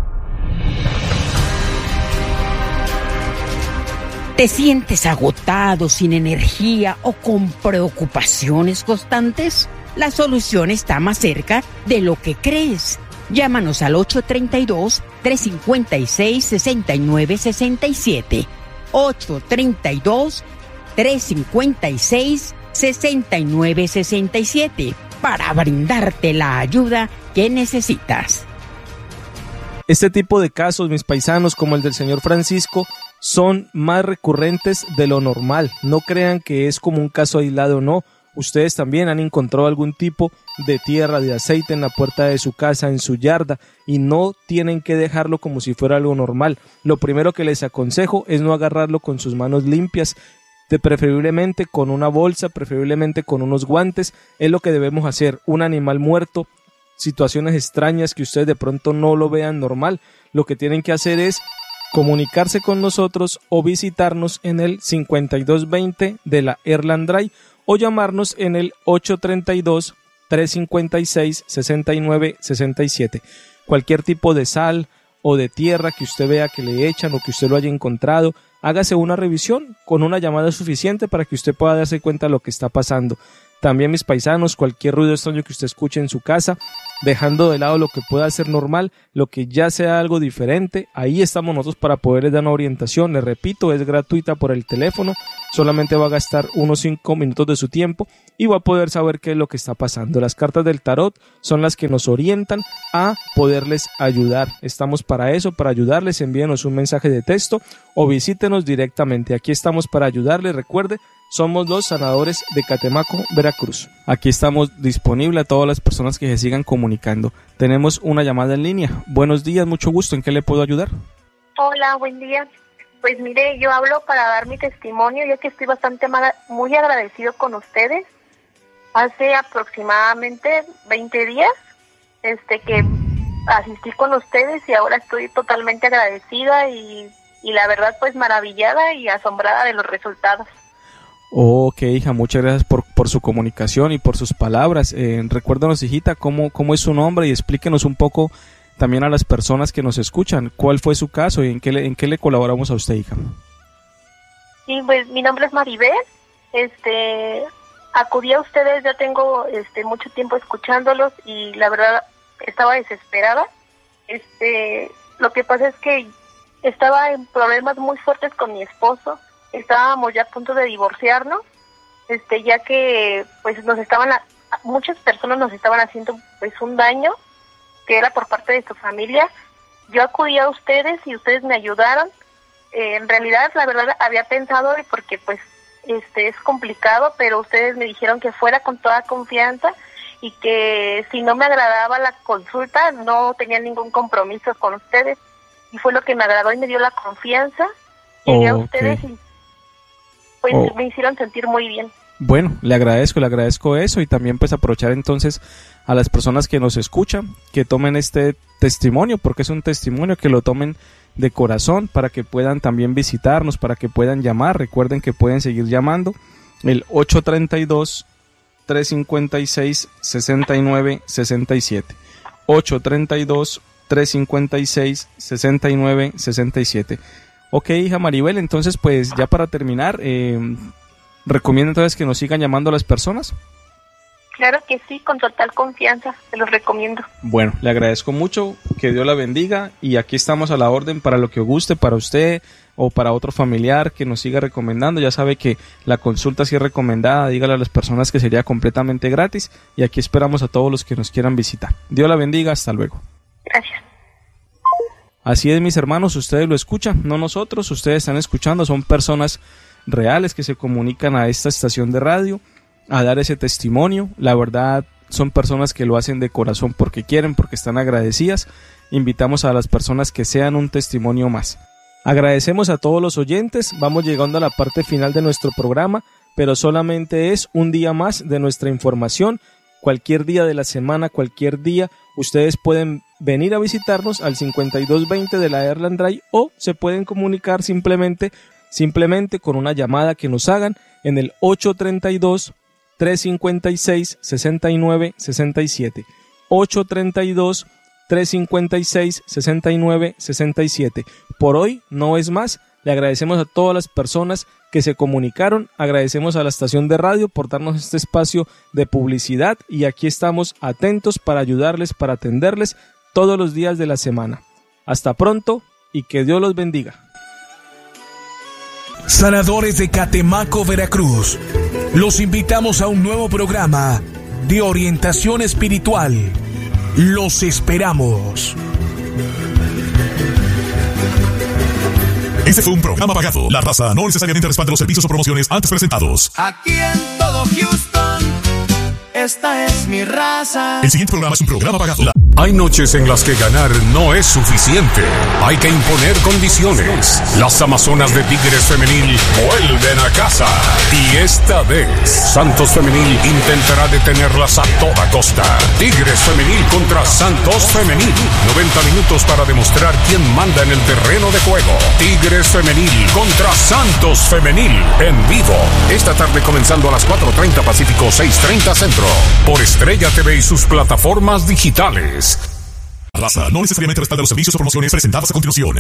¿Te sientes agotado, sin energía o con preocupaciones constantes? La solución está más cerca de lo que crees. Llámanos al ocho tres dos, tres cinco seis, seis nueve seis siete. ocho tres dos, tres cinco seis, seis nueve seis siete para brindarte la ayuda que necesitas. Este tipo de casos, mis paisanos, como el del señor Francisco, son más recurrentes de lo normal. No crean que es como un caso aislado, no. Ustedes también han encontrado algún tipo de tierra, de aceite en la puerta de su casa, en su yarda, y no tienen que dejarlo como si fuera algo normal. Lo primero que les aconsejo es no agarrarlo con sus manos limpias, de preferiblemente con una bolsa, preferiblemente con unos guantes. Es lo que debemos hacer. Un animal muerto, situaciones extrañas que ustedes de pronto no lo vean normal, lo que tienen que hacer es comunicarse con nosotros o visitarnos en el cincuenta y dos veinte de la Erland Drive o llamarnos en el ocho tres dos, tres cinco seis, seis nueve seis siete. Cualquier tipo de sal o de tierra que usted vea que le echan o que usted lo haya encontrado, hágase una revisión con una llamada suficiente para que usted pueda darse cuenta de lo que está pasando. También, mis paisanos, cualquier ruido extraño que usted escuche en su casa, dejando de lado lo que pueda ser normal, lo que ya sea algo diferente. Ahí estamos nosotros para poderles dar una orientación. Les repito, es gratuita por el teléfono, solamente va a gastar unos cinco minutos de su tiempo y va a poder saber qué es lo que está pasando. Las cartas del tarot son las que nos orientan a poderles ayudar. Estamos para eso, para ayudarles. Envíenos un mensaje de texto o visítenos directamente. Aquí estamos para ayudarles. Recuerde, somos los sanadores de Catemaco, Veracruz. Aquí estamos disponibles a todas las personas que se sigan comunicando. Tenemos una llamada en línea. Buenos días, mucho gusto. ¿En qué le puedo ayudar? Hola, buen día. Pues mire, yo hablo para dar mi testimonio, ya que estoy bastante mal, muy agradecido con ustedes. Hace aproximadamente veinte días este que asistí con ustedes y ahora estoy totalmente agradecida y, y la verdad pues maravillada y asombrada de los resultados. Ok, hija, muchas gracias por, por su comunicación y por sus palabras. Eh, recuérdanos, hijita, cómo, cómo es su nombre y explíquenos un poco también a las personas que nos escuchan cuál fue su caso y en qué le, en qué le colaboramos a usted, hija. Sí, pues mi nombre es Maribel. Este, acudí a ustedes, ya tengo este mucho tiempo escuchándolos y la verdad estaba desesperada. Este, lo que pasa es que estaba en problemas muy fuertes con mi esposo. Estábamos ya a punto de divorciarnos, este, ya que pues nos estaban, muchas personas nos estaban haciendo pues un daño que era por parte de su familia. Yo acudí a ustedes y ustedes me ayudaron. Eh, en realidad, la verdad, había pensado porque pues este es complicado, pero ustedes me dijeron que fuera con toda confianza y que si no me agradaba la consulta no tenía ningún compromiso con ustedes. Y fue lo que me agradó y me dio la confianza. Llegué oh, a ustedes okay. y pues oh. me hicieron sentir muy bien. Bueno, le agradezco, le agradezco eso y también pues aprovechar entonces a las personas que nos escuchan, que tomen este testimonio, porque es un testimonio, que lo tomen de corazón para que puedan también visitarnos, para que puedan llamar. Recuerden que pueden seguir llamando el ocho tres dos, tres cinco seis, seis nueve seis siete, ocho tres dos, tres cinco seis, seis nueve seis siete. Ok, hija Maribel, entonces pues ya para terminar, eh, ¿recomienda entonces que nos sigan llamando a las personas? Claro que sí, con total confianza, se los recomiendo. Bueno, le agradezco mucho, que Dios la bendiga y aquí estamos a la orden para lo que guste, para usted o para otro familiar que nos siga recomendando. Ya sabe que la consulta sí es recomendada, dígale a las personas que sería completamente gratis y aquí esperamos a todos los que nos quieran visitar. Dios la bendiga, hasta luego. Gracias. Así es, mis hermanos, ustedes lo escuchan, no nosotros, ustedes están escuchando, son personas reales que se comunican a esta estación de radio a dar ese testimonio. La verdad, son personas que lo hacen de corazón porque quieren, porque están agradecidas. Invitamos a las personas que sean un testimonio más. Agradecemos a todos los oyentes, vamos llegando a la parte final de nuestro programa, pero solamente es un día más de nuestra información. Cualquier día de la semana, cualquier día, ustedes pueden venir a visitarnos al cincuenta y dos veinte de la Erland Drive o se pueden comunicar simplemente, simplemente con una llamada que nos hagan en el ocho tres dos, tres cinco seis, seis nueve seis siete, ocho tres dos, tres cinco seis, seis nueve seis siete. Por hoy no es más. Le agradecemos a todas las personas que se comunicaron, agradecemos a la estación de radio por darnos este espacio de publicidad y aquí estamos atentos para ayudarles, para atenderles todos los días de la semana. Hasta pronto y que Dios los bendiga. Sanadores de Catemaco, Veracruz, los invitamos a un nuevo programa de orientación espiritual. Los esperamos. Este fue un programa pagado. La raza no necesariamente respalda los servicios o promociones antes presentados. Aquí en todo Houston, esta es mi raza. El siguiente programa es un programa pagado. La Hay noches en las que ganar no es suficiente. Hay que imponer condiciones. Las Amazonas de Tigres Femenil vuelven a casa. Y esta vez, Santos Femenil intentará detenerlas a toda costa. Tigres Femenil contra Santos Femenil. noventa minutos para demostrar quién manda en el terreno de juego. Tigres Femenil contra Santos Femenil. En vivo. Esta tarde comenzando a las cuatro treinta Pacífico, seis treinta Centro. Por Estrella T V y sus plataformas digitales. Raza no necesariamente respalda los servicios o promociones presentadas a continuación.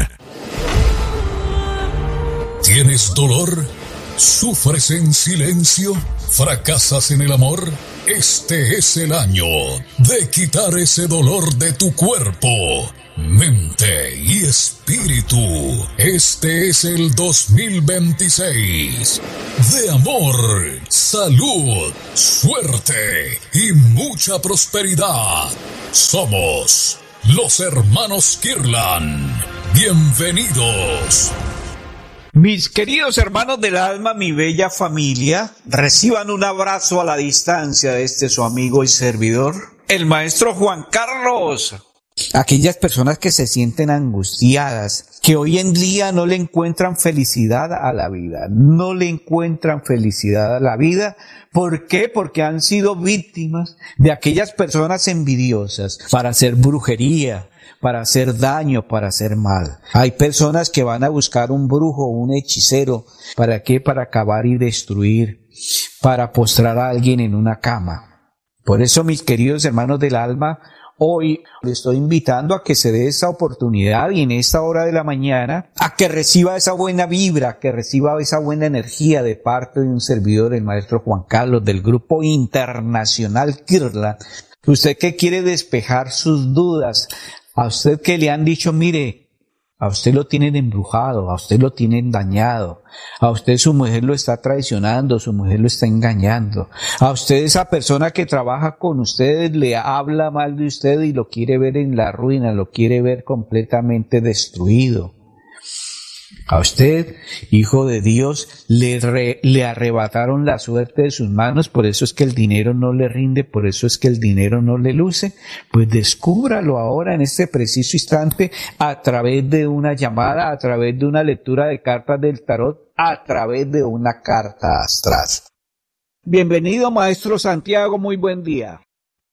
¿Tienes dolor? ¿Sufres en silencio? ¿Fracasas en el amor? Este es el año de quitar ese dolor de tu cuerpo, mente y espíritu. Este es el dos mil veintiséis de amor, salud, suerte y mucha prosperidad. Somos los hermanos Kirlan. Bienvenidos. Mis queridos hermanos del alma, mi bella familia, reciban un abrazo a la distancia de este su amigo y servidor, el maestro Juan Carlos. Aquellas personas que se sienten angustiadas, que hoy en día no le encuentran felicidad a la vida, no le encuentran felicidad a la vida. ¿Por qué? Porque han sido víctimas de aquellas personas envidiosas para hacer brujería, para hacer daño, para hacer mal. Hay personas que van a buscar un brujo, un hechicero. ¿Para qué? Para acabar y destruir, para postrar a alguien en una cama. Por eso, mis queridos hermanos del alma, hoy le estoy invitando a que se dé esa oportunidad y en esta hora de la mañana a que reciba esa buena vibra, que reciba esa buena energía de parte de un servidor, el maestro Juan Carlos, del grupo internacional Kirlan. Usted que quiere despejar sus dudas, a usted que le han dicho, mire, a usted lo tienen embrujado, a usted lo tienen dañado, a usted su mujer lo está traicionando, su mujer lo está engañando, a usted esa persona que trabaja con ustedes le habla mal de usted y lo quiere ver en la ruina, lo quiere ver completamente destruido. A usted, hijo de Dios, le, re, le arrebataron la suerte de sus manos, por eso es que el dinero no le rinde, por eso es que el dinero no le luce. Pues descúbralo ahora en este preciso instante a través de una llamada, a través de una lectura de cartas del tarot, a través de una carta astral. Bienvenido, maestro Santiago, muy buen día.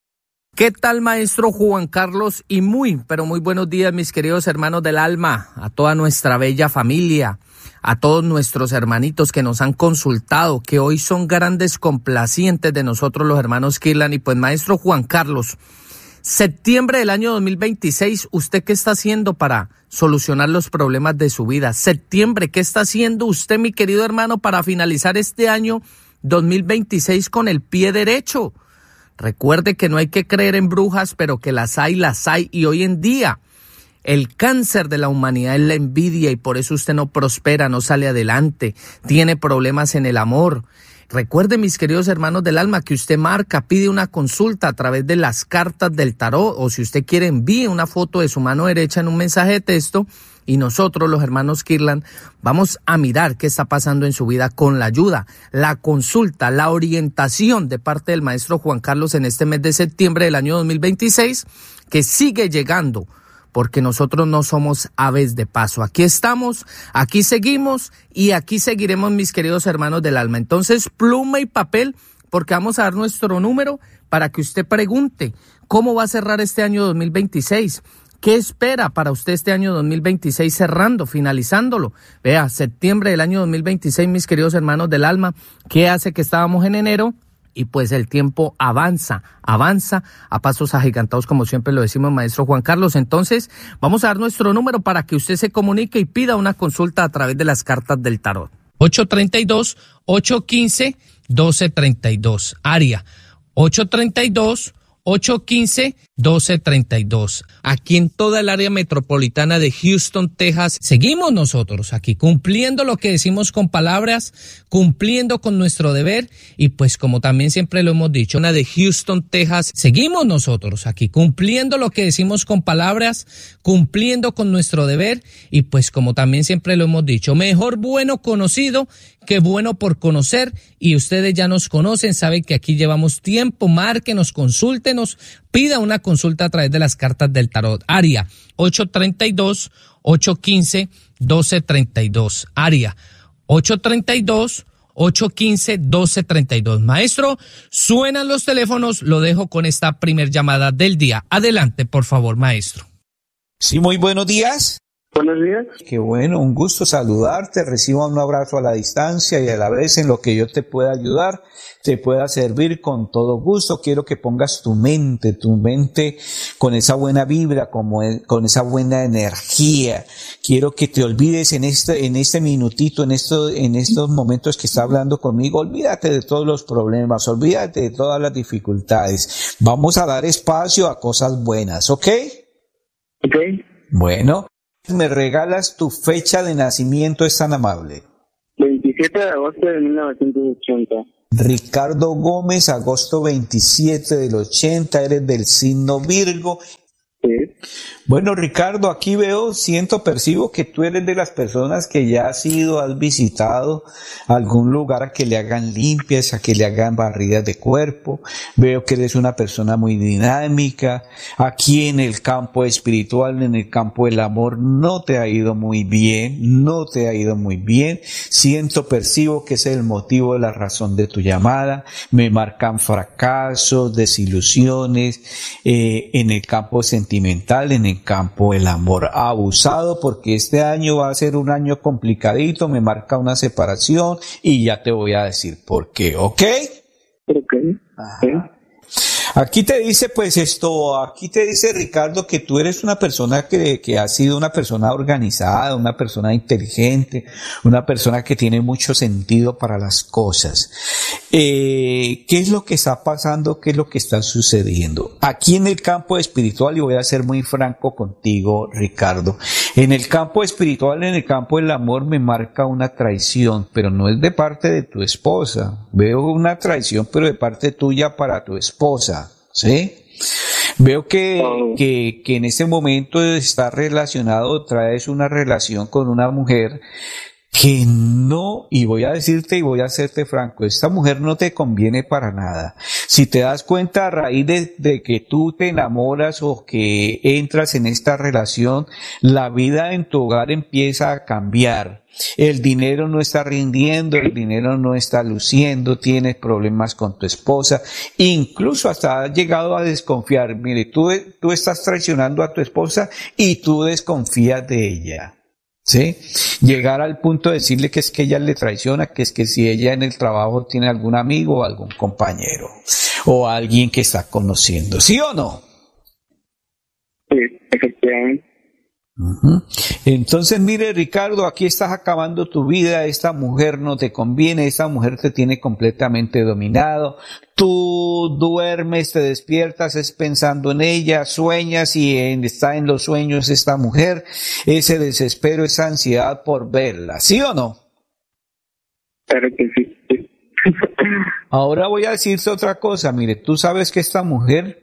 ¿Qué tal, maestro Juan Carlos? Y muy, pero muy buenos días, mis queridos hermanos del alma, a toda nuestra bella familia, a todos nuestros hermanitos que nos han consultado, que hoy son grandes complacientes de nosotros los hermanos Kirlan. Y pues, maestro Juan Carlos, septiembre del año dos mil veintiséis, ¿usted qué está haciendo para solucionar los problemas de su vida? Septiembre, ¿qué está haciendo usted, mi querido hermano, para finalizar este año dos mil veintiséis con el pie derecho? Recuerde que no hay que creer en brujas, pero que las hay, las hay. Y hoy en día el cáncer de la humanidad es la envidia y por eso usted no prospera, no sale adelante, tiene problemas en el amor. Recuerde, mis queridos hermanos del alma, que usted marca, pide una consulta a través de las cartas del tarot, o si usted quiere envíe una foto de su mano derecha en un mensaje de texto y nosotros, los hermanos Kirlan, vamos a mirar qué está pasando en su vida con la ayuda, la consulta, la orientación de parte del maestro Juan Carlos en este mes de septiembre del año dos mil veintiséis, que sigue llegando, porque nosotros no somos aves de paso. Aquí estamos, aquí seguimos y aquí seguiremos, mis queridos hermanos del alma. Entonces, pluma y papel, porque vamos a dar nuestro número para que usted pregunte cómo va a cerrar este año dos mil veintiséis. ¿Qué espera para usted este año dos mil veintiséis cerrando, finalizándolo? Vea, septiembre del año dos mil veintiséis, mis queridos hermanos del alma, ¿qué hace que estábamos en enero? Y pues el tiempo avanza, avanza a pasos agigantados, como siempre lo decimos, maestro Juan Carlos. Entonces, vamos a dar nuestro número para que usted se comunique y pida una consulta a través de las cartas del tarot. ocho tres dos, ocho uno cinco, uno dos tres dos, área ocho tres dos, ocho uno cinco, uno dos tres dos. Aquí en toda el área metropolitana de Houston, Texas, seguimos nosotros aquí cumpliendo lo que decimos con palabras, cumpliendo con nuestro deber y pues como también siempre lo hemos dicho, una de Houston, Texas, seguimos nosotros aquí cumpliendo lo que decimos con palabras, cumpliendo con nuestro deber y pues como también siempre lo hemos dicho, mejor bueno conocido que bueno por conocer y ustedes ya nos conocen, saben que aquí llevamos tiempo, márquenos, consúltenos, pida una consulta a través de las cartas del tarot. Área ocho tres dos, ocho uno cinco, uno dos tres dos. Área ocho tres dos, ocho uno cinco, uno dos tres dos. Maestro, suenan los teléfonos, lo dejo con esta primer llamada del día. Adelante, por favor, maestro. Sí, muy buenos días. Buenos días. Qué bueno, un gusto saludarte, reciba un abrazo a la distancia y a la vez en lo que yo te pueda ayudar, te pueda servir con todo gusto. Quiero que pongas tu mente, tu mente con esa buena vibra, como con esa buena energía. Quiero que te olvides en este, en este minutito, en esto, en estos momentos que está hablando conmigo, olvídate de todos los problemas, olvídate de todas las dificultades. Vamos a dar espacio a cosas buenas, ¿ok? Ok. Bueno. ¿Me regalas tu fecha de nacimiento? Es tan amable. veintisiete de agosto de mil novecientos ochenta. Ricardo Gómez, agosto veintisiete del ochenta, eres del signo Virgo. Sí. Bueno, Ricardo, aquí veo, siento, percibo que tú eres de las personas que ya has ido, has visitado algún lugar a que le hagan limpias, a que le hagan barridas de cuerpo. Veo que eres una persona muy dinámica. Aquí en el campo espiritual, en el campo del amor, no te ha ido muy bien, no te ha ido muy bien. Siento, percibo que ese es el motivo de la razón de tu llamada. Me marcan fracasos, desilusiones, eh, en el campo sentimental, en el campo del amor abusado, porque este año va a ser un año complicadito, me marca una separación y ya te voy a decir por qué, ¿ok? Ok. Ajá. Aquí te dice, pues esto, aquí te dice Ricardo que tú eres una persona que, que ha sido una persona organizada, una persona inteligente, una persona que tiene mucho sentido para las cosas. Eh, ¿qué es lo que está pasando? ¿Qué es lo que está sucediendo? Aquí en el campo espiritual, y voy a ser muy franco contigo, Ricardo, en el campo espiritual, en el campo del amor me marca una traición, pero no es de parte de tu esposa. Veo una traición, pero de parte tuya para tu esposa. ¿Sí? Veo que, que, que en este momento está relacionado, traes una relación con una mujer que no, y voy a decirte y voy a hacerte franco, esta mujer no te conviene para nada. Si te das cuenta a raíz de, de que tú te enamoras o que entras en esta relación, la vida en tu hogar empieza a cambiar. El dinero no está rindiendo, el dinero no está luciendo, tienes problemas con tu esposa, incluso hasta has llegado a desconfiar. Mire, tú, tú estás traicionando a tu esposa y tú desconfías de ella. ¿Sí? Llegar al punto de decirle que es que ella le traiciona, que es que si ella en el trabajo tiene algún amigo o algún compañero o alguien que está conociendo, ¿sí o no? Sí, efectivamente. Uh-huh. Entonces, mire, Ricardo, aquí estás acabando tu vida, esta mujer no te conviene, esta mujer te tiene completamente dominado, tú duermes, te despiertas, es pensando en ella, sueñas y en, está en los sueños esta mujer, ese desespero, esa ansiedad por verla, ¿sí o no? Claro que sí. Ahora voy a decirte otra cosa, mire, tú sabes que esta mujer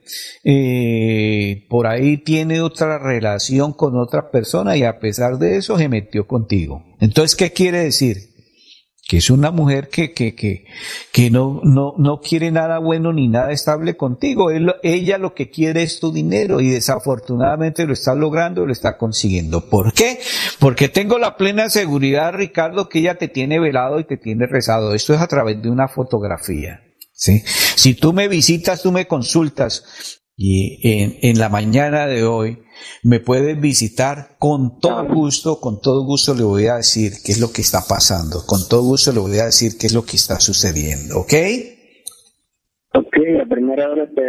eh, por ahí tiene otra relación con otra persona y a pesar de eso se metió contigo. Entonces, ¿qué quiere decir? Que es una mujer que, que, que, que no, no, no quiere nada bueno ni nada estable contigo. Él, ella lo que quiere es tu dinero y desafortunadamente lo está logrando, lo está consiguiendo. ¿Por qué? Porque tengo la plena seguridad, Ricardo, que ella te tiene velado y te tiene rezado. Esto es a través de una fotografía, ¿sí? Si tú me visitas, tú me consultas y en, en la mañana de hoy me puedes visitar con todo gusto, con todo gusto le voy a decir qué es lo que está pasando, con todo gusto le voy a decir qué es lo que está sucediendo, ¿ok? Ok, a primera hora te...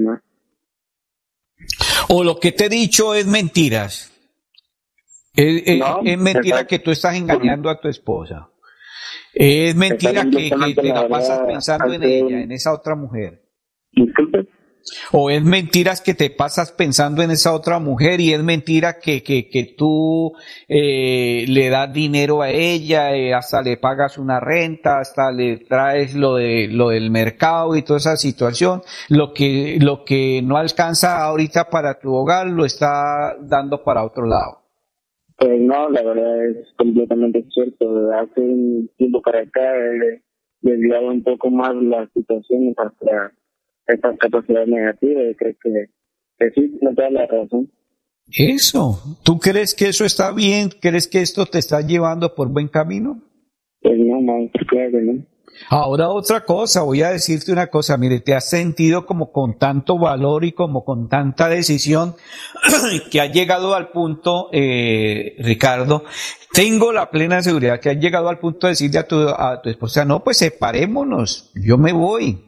O lo que te he dicho es mentiras, es, es, no, es mentira exacto. Que tú estás engañando a tu esposa, es mentira que, que te la pasas pensando en ella, en esa otra mujer. Disculpe. O es mentiras que te pasas pensando en esa otra mujer y es mentira que, que, que tú eh, le das dinero a ella, eh, hasta le pagas una renta, hasta le traes lo de lo del mercado y toda esa situación. Lo que, lo que no alcanza ahorita para tu hogar lo está dando para otro lado. Pues no, la verdad es completamente cierto. Hace un tiempo para acá he desviado un poco más las situaciones hacia esta capacidad negativa y creo que, que sí, no te da la razón. Eso, ¿tú crees que eso está bien? ¿Crees que esto te está llevando por buen camino? Pues no, maestro, claro que no. Ahora otra cosa, voy a decirte una cosa, mire, te has sentido como con tanto valor y como con tanta decisión que has llegado al punto, eh, Ricardo, tengo la plena seguridad que has llegado al punto de decirle a tu, a tu esposa, no, pues separémonos, yo me voy.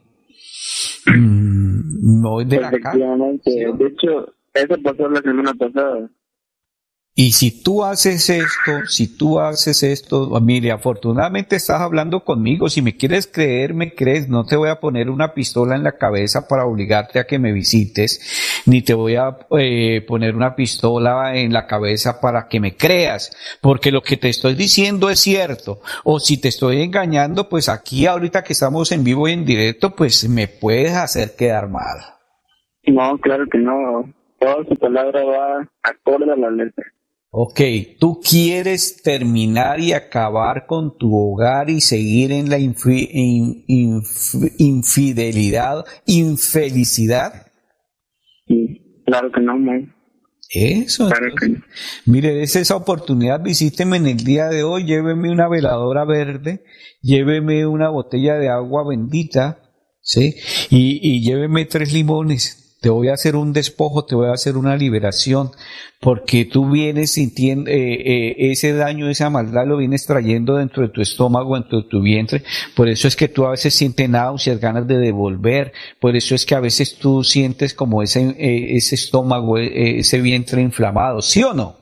Mm, me voy de la casa. Efectivamente, de hecho, eso pasó la semana pasada. Y si tú haces esto, si tú haces esto, mire, afortunadamente estás hablando conmigo, si me quieres creer, me crees, no te voy a poner una pistola en la cabeza para obligarte a que me visites, ni te voy a eh, poner una pistola en la cabeza para que me creas, porque lo que te estoy diciendo es cierto, o si te estoy engañando, pues aquí ahorita que estamos en vivo y en directo, pues me puedes hacer quedar mal. No, claro que no, toda su palabra va acorde a la letra. Ok, tú quieres terminar y acabar con tu hogar y seguir en la infi, in, inf, infidelidad, infelicidad. Sí, claro que no, man. Eso. Claro que no. Mire, es esa oportunidad, visíteme en el día de hoy, lléveme una veladora verde, lléveme una botella de agua bendita, ¿sí? Y, y lléveme tres limones. Te voy a hacer un despojo, te voy a hacer una liberación, porque tú vienes sintiendo eh, eh, ese daño, esa maldad lo vienes trayendo dentro de tu estómago, dentro de tu vientre. Por eso es que tú a veces sientes náuseas, ganas de devolver. Por eso es que a veces tú sientes como ese eh, ese estómago, eh, ese vientre inflamado, ¿sí o no?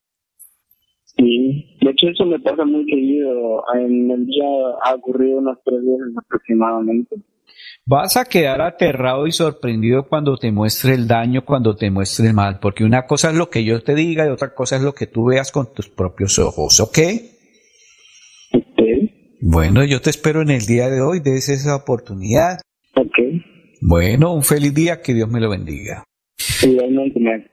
Sí, de hecho eso me pasa muy seguido. En el día ha ocurrido unas tres veces aproximadamente. Vas a quedar aterrado y sorprendido cuando te muestre el daño, cuando te muestre el mal, porque una cosa es lo que yo te diga y otra cosa es lo que tú veas con tus propios ojos, ¿ok? Ok. Bueno, yo te espero en el día de hoy, des esa oportunidad. Ok. Bueno, un feliz día, que Dios me lo bendiga. Igualmente, man.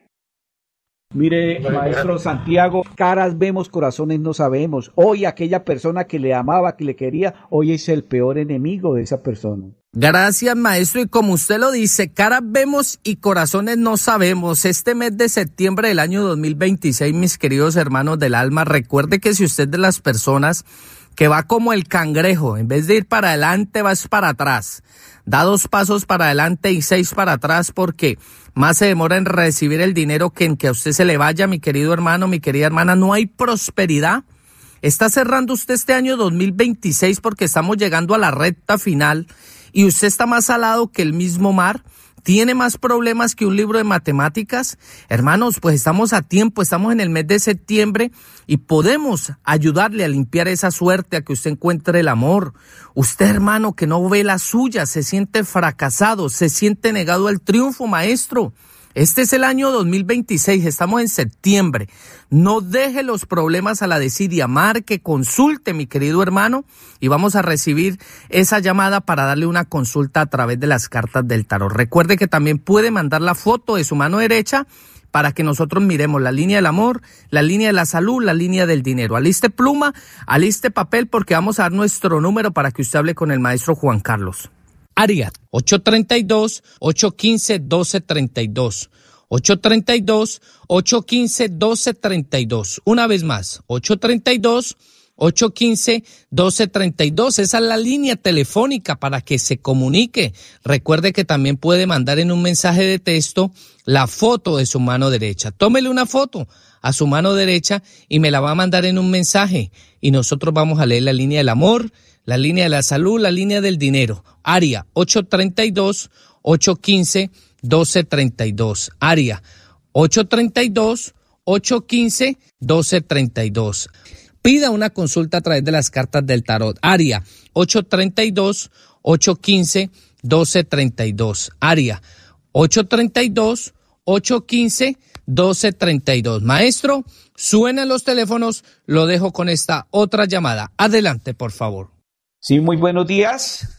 Mire, maestro Santiago, caras vemos, corazones no sabemos. Hoy aquella persona que le amaba, que le quería, hoy es el peor enemigo de esa persona. Gracias, maestro. Y como usted lo dice, caras vemos y corazones no sabemos. Este mes de septiembre del año dos mil veintiséis, mis queridos hermanos del alma, recuerde que si usted es de las personas que va como el cangrejo, en vez de ir para adelante, vas para atrás. Da dos pasos para adelante y seis para atrás, porque más se demora en recibir el dinero que en que a usted se le vaya, mi querido hermano, mi querida hermana. No hay prosperidad. Está cerrando usted este año dos mil veintiséis porque estamos llegando a la recta final y usted está más salado que el mismo mar. ¿Tiene más problemas que un libro de matemáticas? Hermanos, pues estamos a tiempo, estamos en el mes de septiembre y podemos ayudarle a limpiar esa suerte, a que usted encuentre el amor. Usted, hermano, que no ve la suya, se siente fracasado, se siente negado al triunfo, maestro. Este es el año dos mil veintiséis, estamos en septiembre. No deje los problemas a la desidia, marque, consulte, mi querido hermano, y vamos a recibir esa llamada para darle una consulta a través de las cartas del tarot. Recuerde que también puede mandar la foto de su mano derecha para que nosotros miremos la línea del amor, la línea de la salud, la línea del dinero. Aliste pluma, aliste papel, porque vamos a dar nuestro número para que usted hable con el maestro Juan Carlos. Área ocho tres dos, ocho uno cinco, uno dos tres dos. ocho tres dos, ocho uno cinco, uno dos tres dos. Una vez más, ocho tres dos, ocho uno cinco, uno dos tres dos. Esa es la línea telefónica para que se comunique. Recuerde que también puede mandar en un mensaje de texto la foto de su mano derecha. Tómele una foto a su mano derecha y me la va a mandar en un mensaje. Y nosotros vamos a leer la línea del amor, la línea de la salud, la línea del dinero. Área ocho tres dos, ocho uno cinco, uno dos tres dos. Área ocho tres dos, ocho uno cinco, uno dos tres dos. Pida una consulta a través de las cartas del tarot. Área ocho tres dos, ocho uno cinco, uno dos tres dos. Área ocho tres dos, ocho uno cinco, uno dos tres dos. Maestro, suenan los teléfonos, lo dejo con esta otra llamada. Adelante, por favor. Sí, muy buenos días.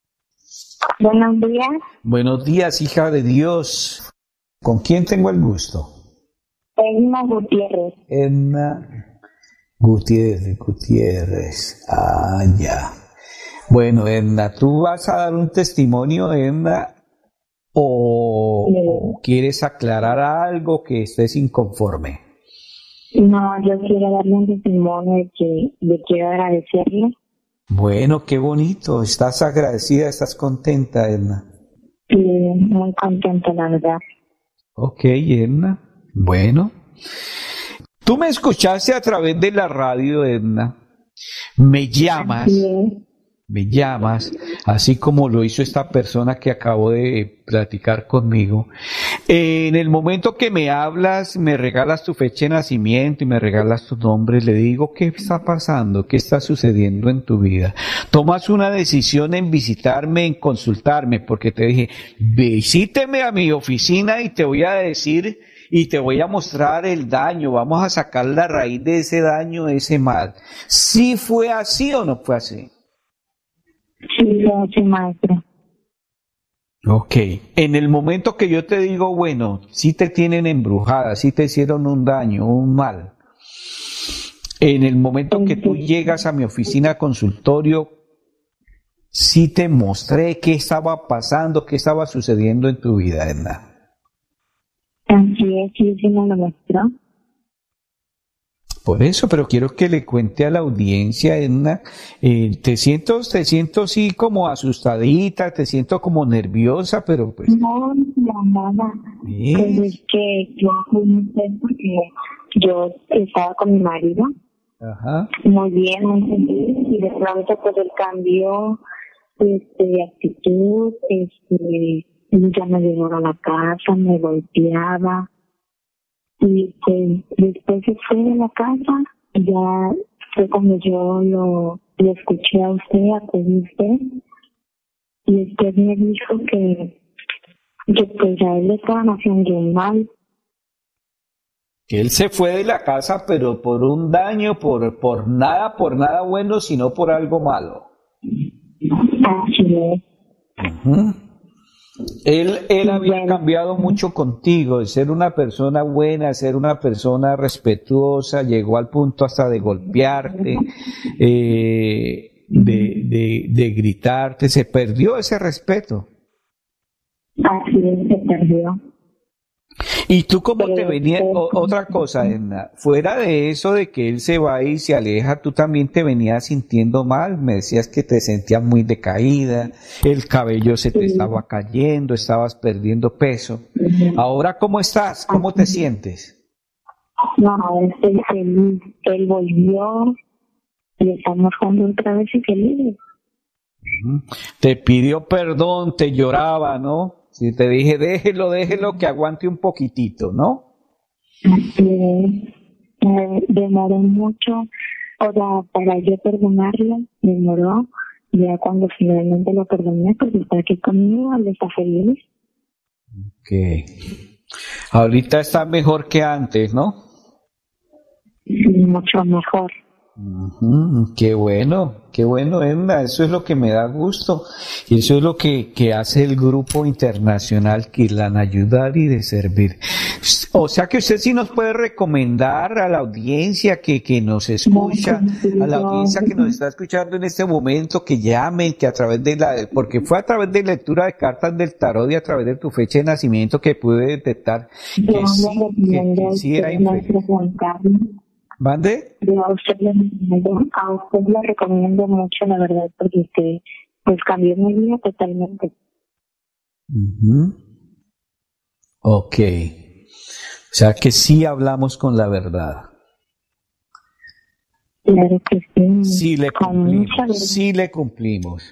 Buenos días. Buenos días, hija de Dios. ¿Con quién tengo el gusto? Edna Gutiérrez. Edna Gutiérrez, Gutiérrez. Ah, ya. Bueno, Edna, ¿tú vas a dar un testimonio, Edna? ¿O, sí. ¿O quieres aclarar algo que estés inconforme? No, yo quiero darle un testimonio de que le quiero agradecerle Bueno, qué bonito. ¿Estás agradecida? ¿Estás contenta, Edna? Sí, muy contenta, la verdad. Ok, Edna. Bueno. Tú me escuchaste a través de la radio, Edna. Me llamas. Sí. Me llamas, así como lo hizo esta persona que acabó de platicar conmigo. Eh, en el momento que me hablas, me regalas tu fecha de nacimiento y me regalas tu nombre, le digo, ¿qué está pasando? ¿Qué está sucediendo en tu vida? Tomas una decisión en visitarme, en consultarme, porque te dije, visíteme a mi oficina y te voy a decir y te voy a mostrar el daño, vamos a sacar la raíz de ese daño, de ese mal. ¿Sí fue así o no fue así? Sí, sí, maestro. Ok, en el momento que yo te digo, bueno, si te tienen embrujada, si te hicieron un daño, un mal, en el momento que tú llegas a mi oficina consultorio, sí te mostré qué estaba pasando, qué estaba sucediendo en tu vida, Edna. Así es, sí, sí me lo mostró. Por eso, pero quiero que le cuente a la audiencia, Edna, eh, te siento, te siento así como asustadita, te siento como nerviosa, pero pues... No, no, nada. ¿Eh? Pues es que yo fui porque yo estaba con mi marido. Ajá. Muy bien, muy feliz, y de pronto pues él cambió este, de actitud, este, ya me llevaba a la casa, me golpeaba. Y pues después se fue de la casa, ya fue cuando yo lo, lo escuché a usted, acudí a usted, y usted me dijo que, que pues a él le estaban haciendo un mal. Que él se fue de la casa, pero por un daño, por, por nada, por nada bueno, sino por algo malo. Así es. Uh-huh. Él, él había cambiado mucho contigo, de ser una persona buena, de ser una persona respetuosa, llegó al punto hasta de golpearte, eh, de, de, de gritarte, se perdió ese respeto. Así es, se perdió. ¿Y tú cómo te venías? O, otra cosa, Edna, fuera de eso de que él se va y se aleja, tú también te venías sintiendo mal, me decías que te sentías muy decaída, el cabello se te sí. estaba cayendo, estabas perdiendo peso. Sí. Ahora, ¿cómo estás? ¿Cómo te sientes? No, estoy feliz, él volvió y estamos juntos otra vez y felices. Te pidió perdón, te lloraba, ¿no? Si te dije, déjelo, déjelo, que aguante un poquitito, ¿no? Sí, me demoró mucho, o sea, para yo perdonarlo, demoró, ya cuando finalmente lo perdoné, pues está aquí conmigo, él está feliz. Ok. Ahorita está mejor que antes, ¿no? Sí, mucho mejor. Uh-huh. Qué bueno, qué bueno, Edna, eso es lo que me da gusto y eso es lo que, que hace el grupo internacional Kirlan, ayudar y de servir. O sea que usted sí nos puede recomendar a la audiencia que, que nos escucha, a la audiencia que nos está escuchando en este momento, que llamen, que a través de la, porque fue a través de lectura de cartas del tarot y a través de tu fecha de nacimiento que pude detectar que Yo sí, que, que sí era infeliz. ¿Mande? Yo a usted le a usted le recomiendo mucho, la verdad, porque usted pues cambió mi vida totalmente. Uh-huh. Ok. O sea que sí hablamos con la verdad. Claro que sí. Sí le cumplimos. Sí le cumplimos.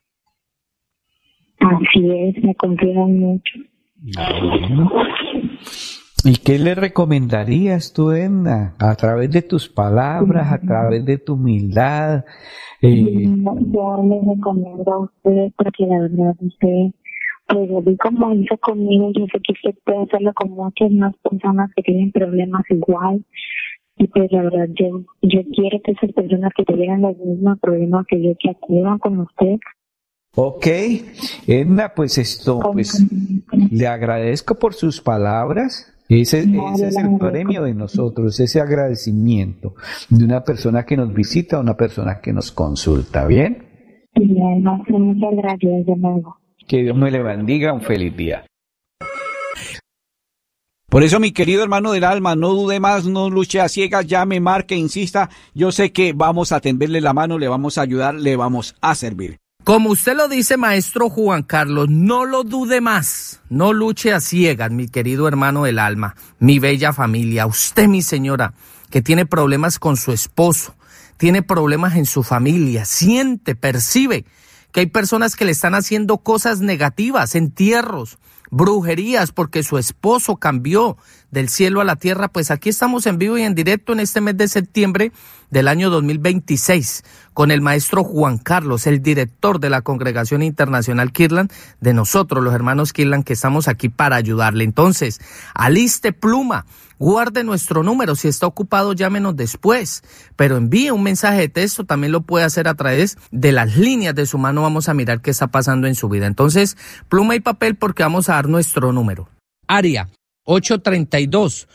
Así es, me cumplieron mucho. Bueno. ¿Y qué le recomendarías tú, Edna? A través de tus palabras, a través de tu humildad. Eh... Yo le recomiendo a usted, porque la verdad usted, pues lo vi como hizo conmigo, yo sé que usted puede hacerlo con muchas más personas que tienen problemas igual. Y pues la verdad yo, yo quiero que esas personas que tuvieran los mismos problemas que yo, que acudan con usted. Ok, Edna, pues esto, pues le agradezco por sus palabras. Ese, ese es el premio de nosotros, ese agradecimiento de una persona que nos visita, una persona que nos consulta, ¿bien? Bien, muchas gracias de nuevo. Que Dios me le bendiga, un feliz día. Por eso, mi querido hermano del alma, no dude más, no luche a ciegas, llame, marque, insista. Yo sé que vamos a tenderle la mano, le vamos a ayudar, le vamos a servir. Como usted lo dice, maestro Juan Carlos, no lo dude más, no luche a ciegas, mi querido hermano del alma, mi bella familia, usted, mi señora, que tiene problemas con su esposo, tiene problemas en su familia, siente, percibe que hay personas que le están haciendo cosas negativas, entierros, brujerías, porque su esposo cambió del cielo a la tierra. Pues aquí estamos en vivo y en directo en este mes de septiembre del año dos mil veintiséis con el maestro Juan Carlos, el director de la Congregación Internacional Kirtland, de nosotros los hermanos Kirtland, que estamos aquí para ayudarle. Entonces, aliste pluma, guarde nuestro número, si está ocupado llámenos después, pero envíe un mensaje de texto, también lo puede hacer a través de las líneas de su mano, vamos a mirar qué está pasando en su vida. Entonces, pluma y papel porque vamos a dar nuestro número. Área ocho tres dos,